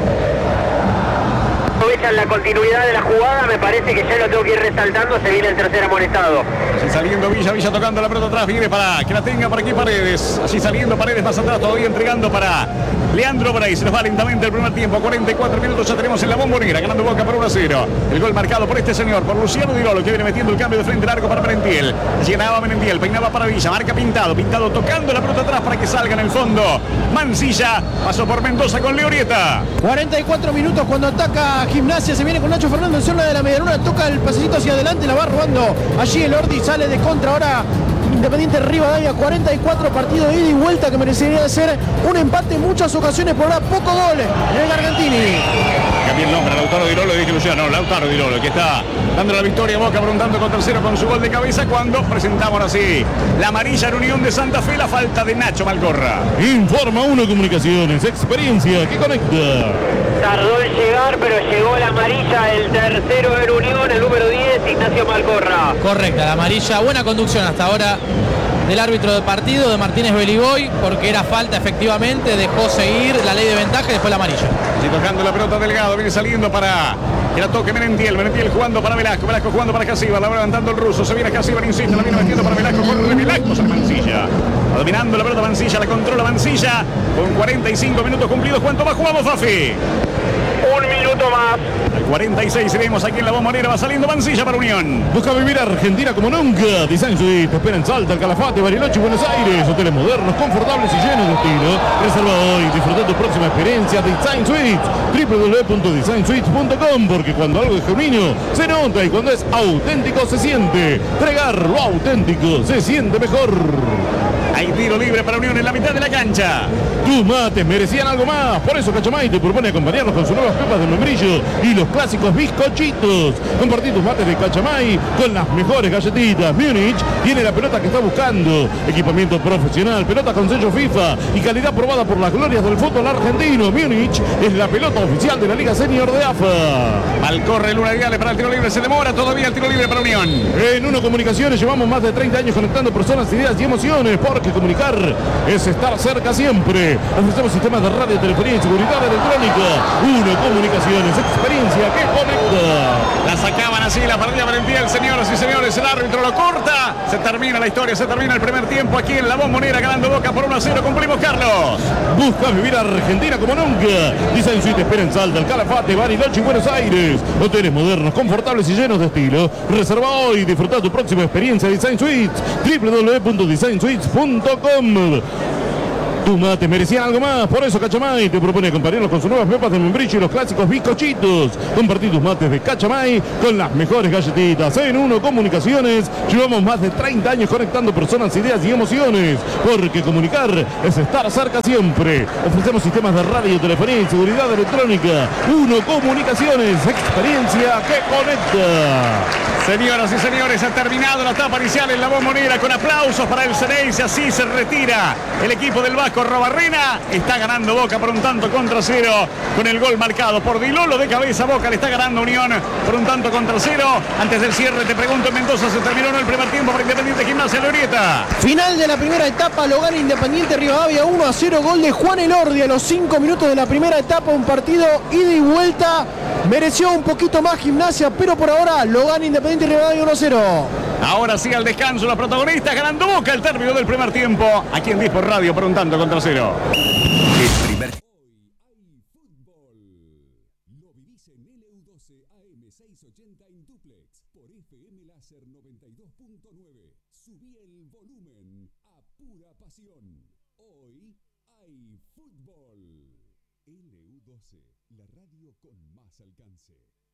En la continuidad de la jugada, me parece que ya lo tengo que ir resaltando, se viene el tercer amonestado. Así saliendo Villa tocando la pelota atrás, viene para que la tenga por aquí Paredes. Así saliendo Paredes más atrás, todavía entregando para Leandro Bray. Se nos va lentamente el primer tiempo, 44 minutos ya tenemos en la Bombonera, ganando Boca por 1-0. El gol marcado por este señor, por Luciano Dilolo, que viene metiendo el cambio de frente largo para Merentiel. Llenaba Merentiel, peinaba para Villa, marca Pintado tocando la pelota atrás para que salga en el fondo. Mansilla, pasó por Mendoza con Leorieta. 44 minutos cuando ataca Gimnasia, se viene con Nacho Fernández en zona de la medialuna, toca el pasecito hacia adelante, la va robando allí el Ordi, sale de contra ahora Independiente Rivadavia. 44 partidos de ida y vuelta que merecería ser un empate en muchas ocasiones, por ahora poco gol en el Gargantini. Cambié el nombre, Lautaro Dilolo, dije Luciano, Lautaro Dilolo, que está dando la victoria a Boca, preguntando con tercero con su gol de cabeza, cuando presentamos así la amarilla en Unión de Santa Fe, la falta de Nacho Malcorra. Informa 1 Comunicaciones, experiencia que conecta. Tardó en llegar, pero llegó la amarilla, el tercero en Unión, el número 10, Ignacio Malcorra. Correcta, la amarilla, buena conducción hasta ahora del árbitro de partido, de Martínez Beligoy, porque era falta efectivamente, dejó seguir la ley de ventaja y después la amarilla. Y tocando la pelota Delgado, viene saliendo para que la toque Merentiel jugando para Velasco jugando para Ascasíbar, la va levantando el ruso, se viene Ascasíbar, insiste, la viene metiendo para Velasco, corre Velasco, sale Mansilla. Dominando la pelota Mansilla, la controla Mansilla, con 45 minutos cumplidos. ¿Cuánto más jugamos, Fafi? Un minuto más. Al 46 vemos aquí en la Bombonera, va saliendo Mansilla para Unión. Busca vivir Argentina como nunca. Design Suite te espera en Salta, Calafate, Bariloche y Buenos Aires. Hoteles modernos, confortables y llenos de estilo. Reserva hoy, disfruta tu próxima experiencia. Design Suite, www.designsuites.com, porque cuando algo es genuino se nota y cuando es auténtico se siente. Tregar lo auténtico se siente mejor. Hay tiro libre para Unión en la mitad de la cancha. Tus mates merecían algo más. Por eso Cachamay te propone acompañarnos con sus nuevas pepas de membrillo y los clásicos bizcochitos. Compartí tus mates de Cachamay con las mejores galletitas. Múnich tiene la pelota que está buscando. Equipamiento profesional, pelota con sello FIFA y calidad probada por las glorias del fútbol argentino. Múnich es la pelota oficial de la Liga Senior de AFA. Malcorre Luna Viale para el tiro libre. Se demora todavía el tiro libre para Unión. En Uno Comunicaciones llevamos más de 30 años conectando personas, ideas y emociones, porque comunicar es estar cerca siempre. Ofrecemos sistemas de radio, telefonía y seguridad electrónica. Uno Comunicaciones, experiencia que conecta. La sacaban así, la perdía Valentiel, señoras y señores. El árbitro lo corta. Se termina la historia, se termina el primer tiempo aquí en La Bombonera, ganando Boca por 1-0. Cumplimos, Carlos. Busca vivir Argentina como nunca. Design Suite espera en Salta, El Calafate, Bariloche y Buenos Aires. Hoteles modernos, confortables y llenos de estilo. Reserva hoy y disfruta tu próxima experiencia Design Suites. www.designsuites.com. Tus mates merecían algo más, por eso Cachamay te propone acompañarlos con sus nuevas pepas de membrillo y los clásicos bizcochitos. Compartí tus mates de Cachamay con las mejores galletitas. En Uno Comunicaciones llevamos más de 30 años conectando personas, ideas y emociones, porque comunicar es estar cerca siempre. Ofrecemos sistemas de radio, telefonía y seguridad electrónica. Uno Comunicaciones, experiencia que conecta. Señoras y señores, ha terminado la etapa inicial en La Bombonera con aplausos para el Ceneice. Así se retira el equipo del Vasco Robarrena. Está ganando Boca por 1-0 con el gol marcado por Dilolo de cabeza. Boca le está ganando Unión por 1-0. Antes del cierre te pregunto, en Mendoza se terminó el primer tiempo para Independiente Gimnasia Glorieta. Final de la primera etapa, lo gana Independiente Rivadavia 1-0, gol de Juan Elordi a los 5 minutos de la primera etapa, un partido ida y vuelta. Mereció un poquito más Gimnasia, pero por ahora lo gana Independiente Rivadavia 1-0. Ahora sí al descanso los protagonistas, ganando Boca el término del primer tiempo. Aquí en Dispor Radio por 1-0. El primer Hoy hay fútbol. Lo vivís en LU12 AM680 en duplex por FM Láser 92.9. Subí el volumen a pura pasión. Hoy hay fútbol. LU12, la radio con más alcance.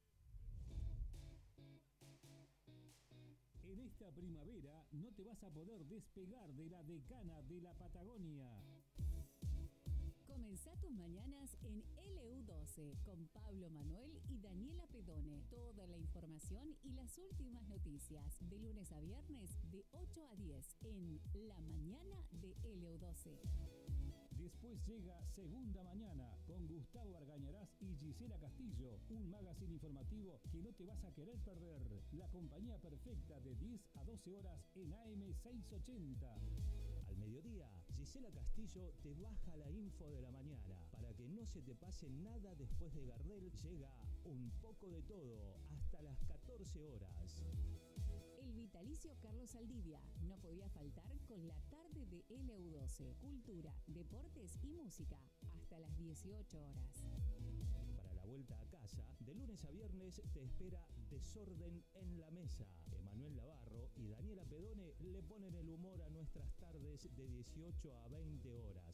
En esta primavera no te vas a poder despegar de la decana de la Patagonia. Comenzá tus mañanas en LU12 con Pablo Manuel y Daniela Pedone. Toda la información y las últimas noticias de lunes a viernes de 8 a 10 en La Mañana de LU12. Después llega Segunda Mañana con Gustavo Argañarás y Gisela Castillo, un magazine informativo que no te vas a querer perder. La compañía perfecta de 10 a 12 horas en AM680. Al mediodía, Gisela Castillo te baja la info de la mañana. Para que no se te pase nada después de Gardel, llega Un poco de todo hasta las 14 horas. El vitalicio Carlos Saldivia no podía faltar con la tarde de LU12. Cultura, deportes y música hasta las 18 horas. Para la vuelta a casa, de lunes a viernes te espera Desorden en la Mesa. Emanuel Navarro y Daniela Pedone le ponen el humor a nuestras tardes de 18 a 20 horas.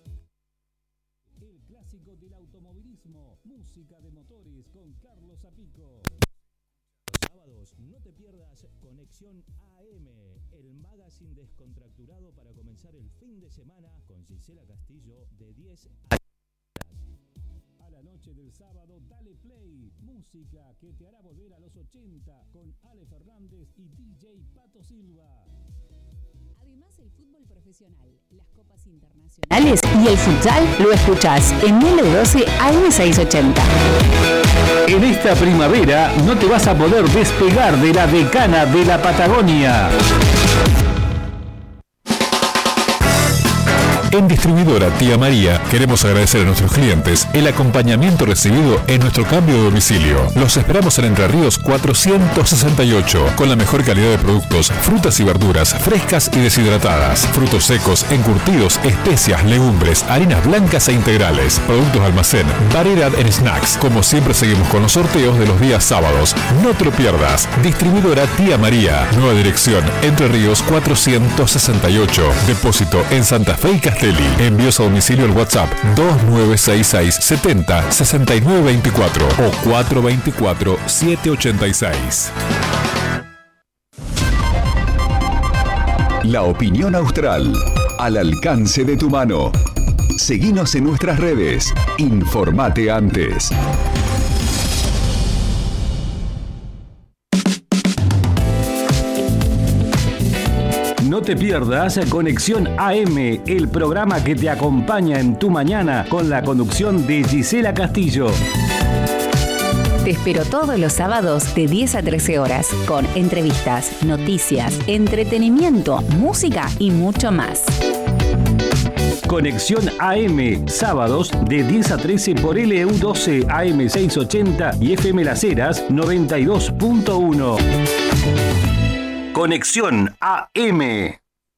El clásico del automovilismo, música de motores con Carlos Zapico. Los sábados no te pierdas Conexión AM, el magazine descontracturado para comenzar el fin de semana con Gisela Castillo de 10 a la noche del sábado, dale play, música que te hará volver a los 80 con Ale Fernández y DJ Pato Silva. Además, el fútbol profesional, las copas internacionales y el futsal lo escuchás en LU12 AM680. En esta primavera no te vas a poder despegar de la decana de la Patagonia. En Distribuidora Tía María queremos agradecer a nuestros clientes el acompañamiento recibido en nuestro cambio de domicilio. Los esperamos en Entre Ríos 468 con la mejor calidad de productos, frutas y verduras frescas y deshidratadas, frutos secos, encurtidos, especias, legumbres, harinas blancas e integrales, productos de almacén, variedad en snacks. Como siempre seguimos con los sorteos de los días sábados. No te lo pierdas. Distribuidora Tía María. Nueva dirección Entre Ríos 468. Depósito en Santa Fe y Castelli. Envíos a domicilio al WhatsApp 2966 70 6924 o 424 786. La opinión austral, al alcance de tu mano. Seguinos en nuestras redes. Informate antes. No te pierdas Conexión AM, el programa que te acompaña en tu mañana con la conducción de Gisela Castillo. Te espero todos los sábados de 10 a 13 horas con entrevistas, noticias, entretenimiento, música y mucho más. Conexión AM, sábados de 10 a 13 por LU12 AM 680 y FM Las Heras 92.1. Conexión AM.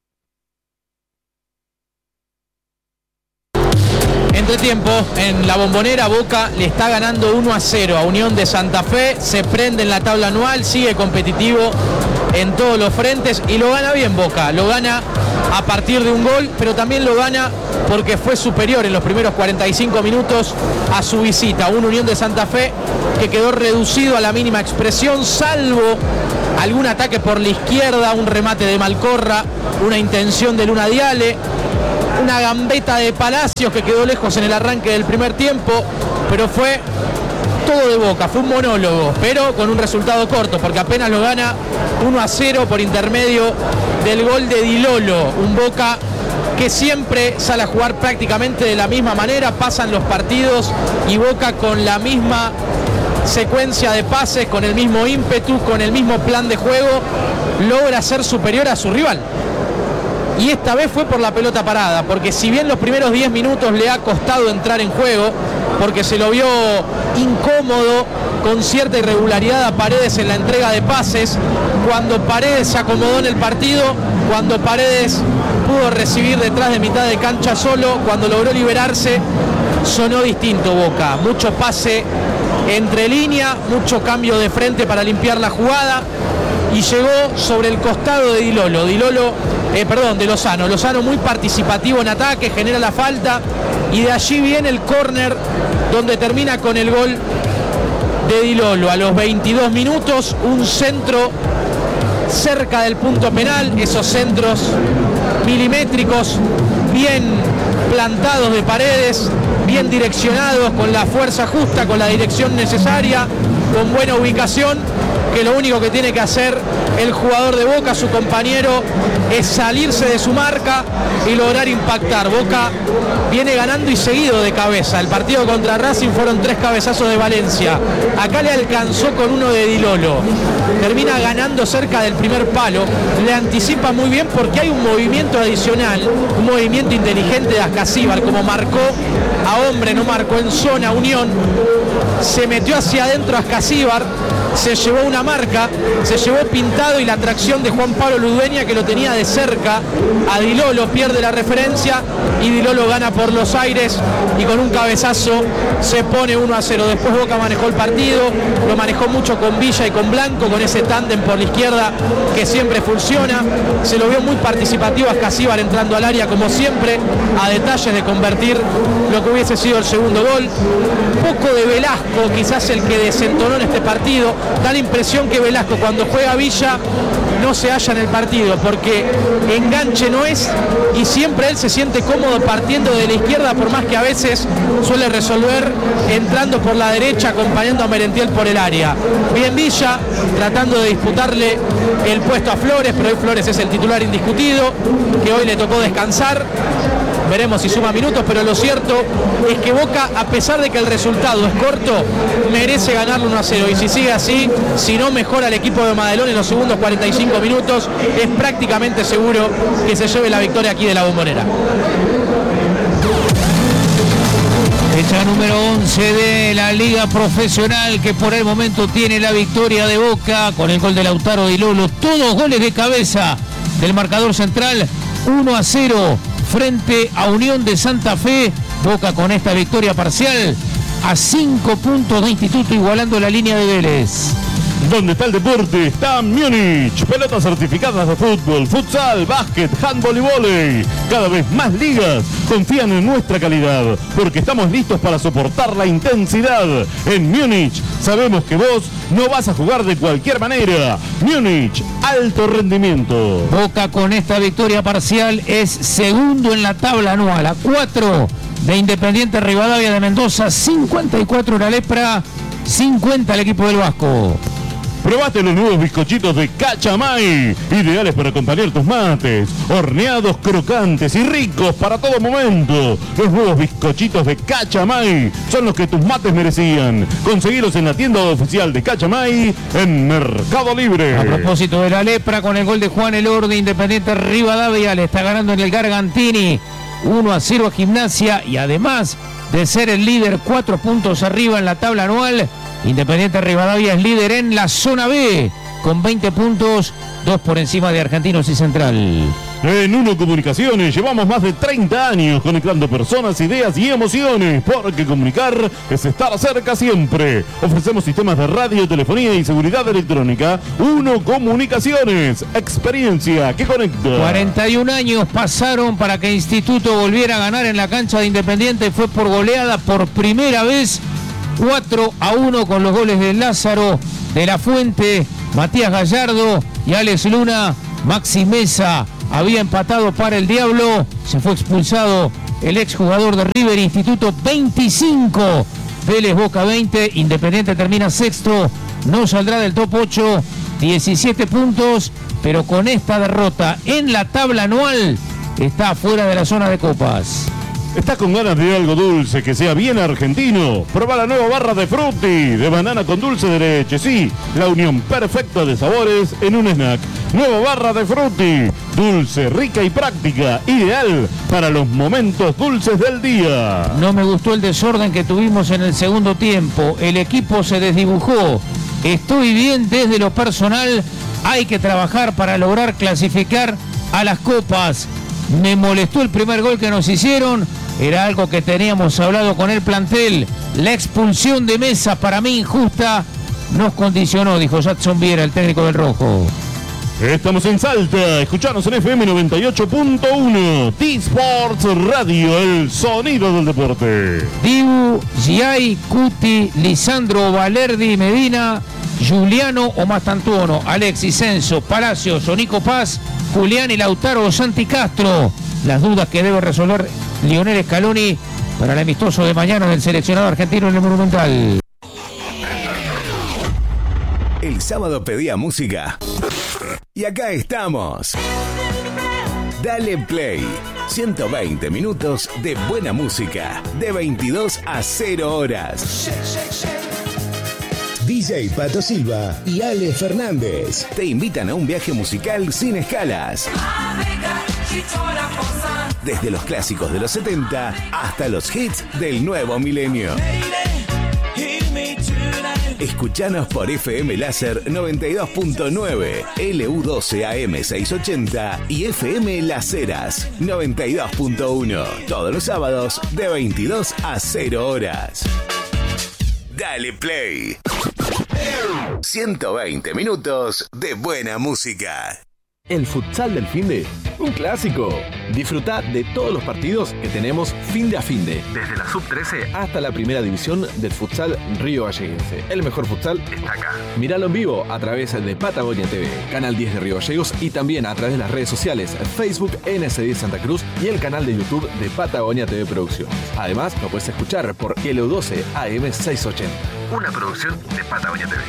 Entretiempo, en la Bombonera, Boca le está ganando 1-0 a Unión de Santa Fe, se prende en la tabla anual, sigue competitivo en todos los frentes y lo gana bien Boca, lo gana a partir de un gol, pero también lo gana porque fue superior en los primeros 45 minutos a su visita, un Unión de Santa Fe que quedó reducido a la mínima expresión, salvo algún ataque por la izquierda, un remate de Malcorra, una intención de Luna Diale, una gambeta de Palacios que quedó lejos en el arranque del primer tiempo, pero fue todo de Boca, fue un monólogo, pero con un resultado corto, porque apenas lo gana 1-0 por intermedio del gol de Di Lolo, un Boca que siempre sale a jugar prácticamente de la misma manera, pasan los partidos y Boca con la misma secuencia de pases, con el mismo ímpetu, con el mismo plan de juego, logra ser superior a su rival. Y esta vez fue por la pelota parada, porque si bien los primeros 10 minutos le ha costado entrar en juego, porque se lo vio incómodo, con cierta irregularidad a Paredes en la entrega de pases, cuando Paredes se acomodó en el partido, cuando Paredes pudo recibir detrás de mitad de cancha solo, cuando logró liberarse, sonó distinto Boca, mucho pase entre línea, mucho cambio de frente para limpiar la jugada, y llegó sobre el costado de de Lozano. Lozano muy participativo en ataque, genera la falta y de allí viene el córner donde termina con el gol de Di Lolo. A los 22 minutos, un centro cerca del punto penal, esos centros milimétricos, bien plantados de Paredes, bien direccionados, con la fuerza justa, con la dirección necesaria, con buena ubicación, que lo único que tiene que hacer el jugador de Boca, su compañero, es salirse de su marca y lograr impactar. Boca viene ganando y seguido de cabeza. El partido contra Racing fueron 3 cabezazos de Valencia. Acá le alcanzó con uno de Di Lolo. Termina ganando cerca del primer palo. Le anticipa muy bien porque hay un movimiento adicional, un movimiento inteligente de Ascasíbar, como marcó a hombre, no marcó en zona Unión. Se metió hacia adentro Ascasíbar, se llevó una marca, se llevó pintado y la tracción de Juan Pablo Ludueña, que lo tenía de cerca a Di Lolo, pierde la referencia y Di Lolo gana por los aires y con un cabezazo se pone 1-0. Después Boca manejó el partido, lo manejó mucho con Villa y con Blanco, con ese tándem por la izquierda que siempre funciona. Se lo vio muy participativo a Ascasíbar entrando al área como siempre, a detalles de convertir lo que hubiese sido el segundo gol. Poco de Velasco, quizás el que desentonó en este partido. Da la impresión que Velasco cuando juega Villa no se halla en el partido, porque enganche no es y siempre él se siente cómodo partiendo de la izquierda, por más que a veces suele resolver entrando por la derecha acompañando a Merentiel por el área. Bien Villa tratando de disputarle el puesto a Flores, pero hoy Flores es el titular indiscutido, que hoy le tocó descansar. Veremos si suma minutos, pero lo cierto es que Boca, a pesar de que el resultado es corto, merece ganarlo 1-0. Y si sigue así, si no mejora el equipo de Madelón en los segundos 45 minutos, es prácticamente seguro que se lleve la victoria aquí de la Bombonera. Fecha número 11 de la Liga Profesional, que por el momento tiene la victoria de Boca con el gol de Lautaro Di Lolo. Todos goles de cabeza del marcador central, 1-0 frente a Unión de Santa Fe. Boca con esta victoria parcial a 5 puntos de Instituto, igualando la línea de Vélez. Donde está el deporte, está Múnich. Pelotas certificadas de fútbol, futsal, básquet, handball y vóley. Cada vez más ligas confían en nuestra calidad, porque estamos listos para soportar la intensidad. En Múnich sabemos que vos no vas a jugar de cualquier manera. Múnich, alto rendimiento. Boca con esta victoria parcial es segundo en la tabla anual, a 4 de Independiente Rivadavia de Mendoza, 54 la Lepra, 50 el equipo del Vasco. Probaste los nuevos bizcochitos de Cachamay, ideales para acompañar tus mates, horneados, crocantes y ricos para todo momento. Los nuevos bizcochitos de Cachamay son los que tus mates merecían. Conseguilos en la tienda oficial de Cachamay en Mercado Libre. A propósito de la Lepra, con el gol de Juan Elordi, Independiente Rivadavia le está ganando en el Gargantini 1-0 a Gimnasia, y además de ser el líder 4 puntos arriba en la tabla anual, Independiente Rivadavia es líder en la zona B con 20 puntos, 2 por encima de Argentinos y Central. En Uno Comunicaciones llevamos más de 30 años conectando personas, ideas y emociones, porque comunicar es estar cerca siempre. Ofrecemos sistemas de radio, telefonía y seguridad electrónica. Uno Comunicaciones, experiencia que conecta. 41 años pasaron para que Instituto volviera a ganar en la cancha de Independiente. Fue por goleada por primera vez, 4-1, con los goles de Lázaro, de la Fuente, Matías Gallardo y Alex Luna. Maxi Mesa había empatado para el Diablo, se fue expulsado el exjugador de River. Instituto 25, Vélez Boca 20, Independiente termina sexto, no saldrá del top 8, 17 puntos, pero con esta derrota en la tabla anual está fuera de la zona de copas. ¿Estás con ganas de algo dulce que sea bien argentino? Probá la nueva barra de Frutti, de banana con dulce de leche. Sí, la unión perfecta de sabores en un snack. Nueva barra de Frutti, dulce, rica y práctica, ideal para los momentos dulces del día. No me gustó el desorden que tuvimos en el segundo tiempo. El equipo se desdibujó. Estoy bien desde lo personal. Hay que trabajar para lograr clasificar a las copas. Me molestó el primer gol que nos hicieron. Era algo que teníamos hablado con el plantel. La expulsión de Mesa, para mí injusta, nos condicionó, dijo Jackson Viera, el técnico del Rojo. Estamos en Salta, escuchanos en FM 98.1, T-Sports Radio, el sonido del deporte. Dibu, Giai, Cuti, Lisandro, Valerdi, Medina, Juliano o Mastantuono, Alexis, Censo, Palacios, Nico Paz, Julián y Lautaro Santi Castro. Las dudas que debe resolver Lionel Scaloni para el amistoso de mañana del seleccionado argentino en el Monumental. El sábado pedía música y acá estamos. Dale Play, 120 minutos de buena música, de 22 a 0 horas. DJ Pato Silva y Ale Fernández te invitan a un viaje musical sin escalas. Desde los clásicos de los 70 hasta los hits del nuevo milenio. Escuchanos por FM Láser 92.9, LU12 AM 680 y FM Las Heras 92.1. Todos los sábados de 22 a 0 horas. Dale Play. 120 minutos de buena música. El futsal del finde, un clásico. Disfrutá de todos los partidos que tenemos finde a finde. Desde la sub-13 hasta la primera división del futsal Río Galleguense. El mejor futsal está acá. Míralo en vivo a través de Patagonia TV, Canal 10 de Río Gallegos, y también a través de las redes sociales, Facebook NS10 Santa Cruz y el canal de YouTube de Patagonia TV Producciones. Además, lo puedes escuchar por LU12 AM 680. Una producción de Patagonia TV.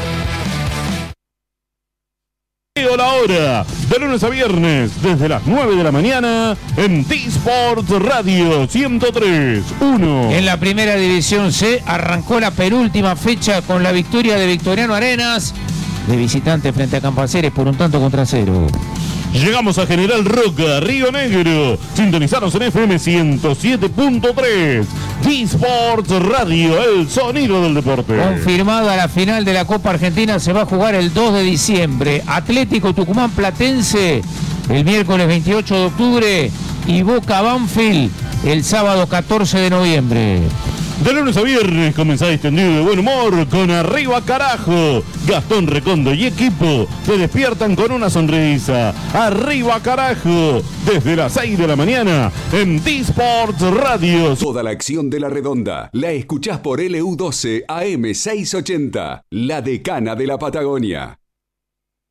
La hora, de lunes a viernes, desde las 9 de la mañana, en T-Sports Radio 103.1. En la primera división C arrancó la penúltima fecha con la victoria de Victoriano Arenas, de visitante frente a Campaceres por 1-0. Llegamos a General Roca, Río Negro. Sintonizaros en FM 107.3. T-Sports Radio, el sonido del deporte. Confirmada la final de la Copa Argentina, se va a jugar el 2 de diciembre. Atlético Tucumán Platense el miércoles 28 de octubre y Boca Banfield el sábado 14 de noviembre. De lunes a viernes comenzá distendido de buen humor con Arriba Carajo. Gastón Recondo y equipo te despiertan con una sonrisa. Arriba Carajo, desde las 6 de la mañana en D-Sports Radio. Toda la acción de la redonda la escuchás por LU12 AM 680, la decana de la Patagonia.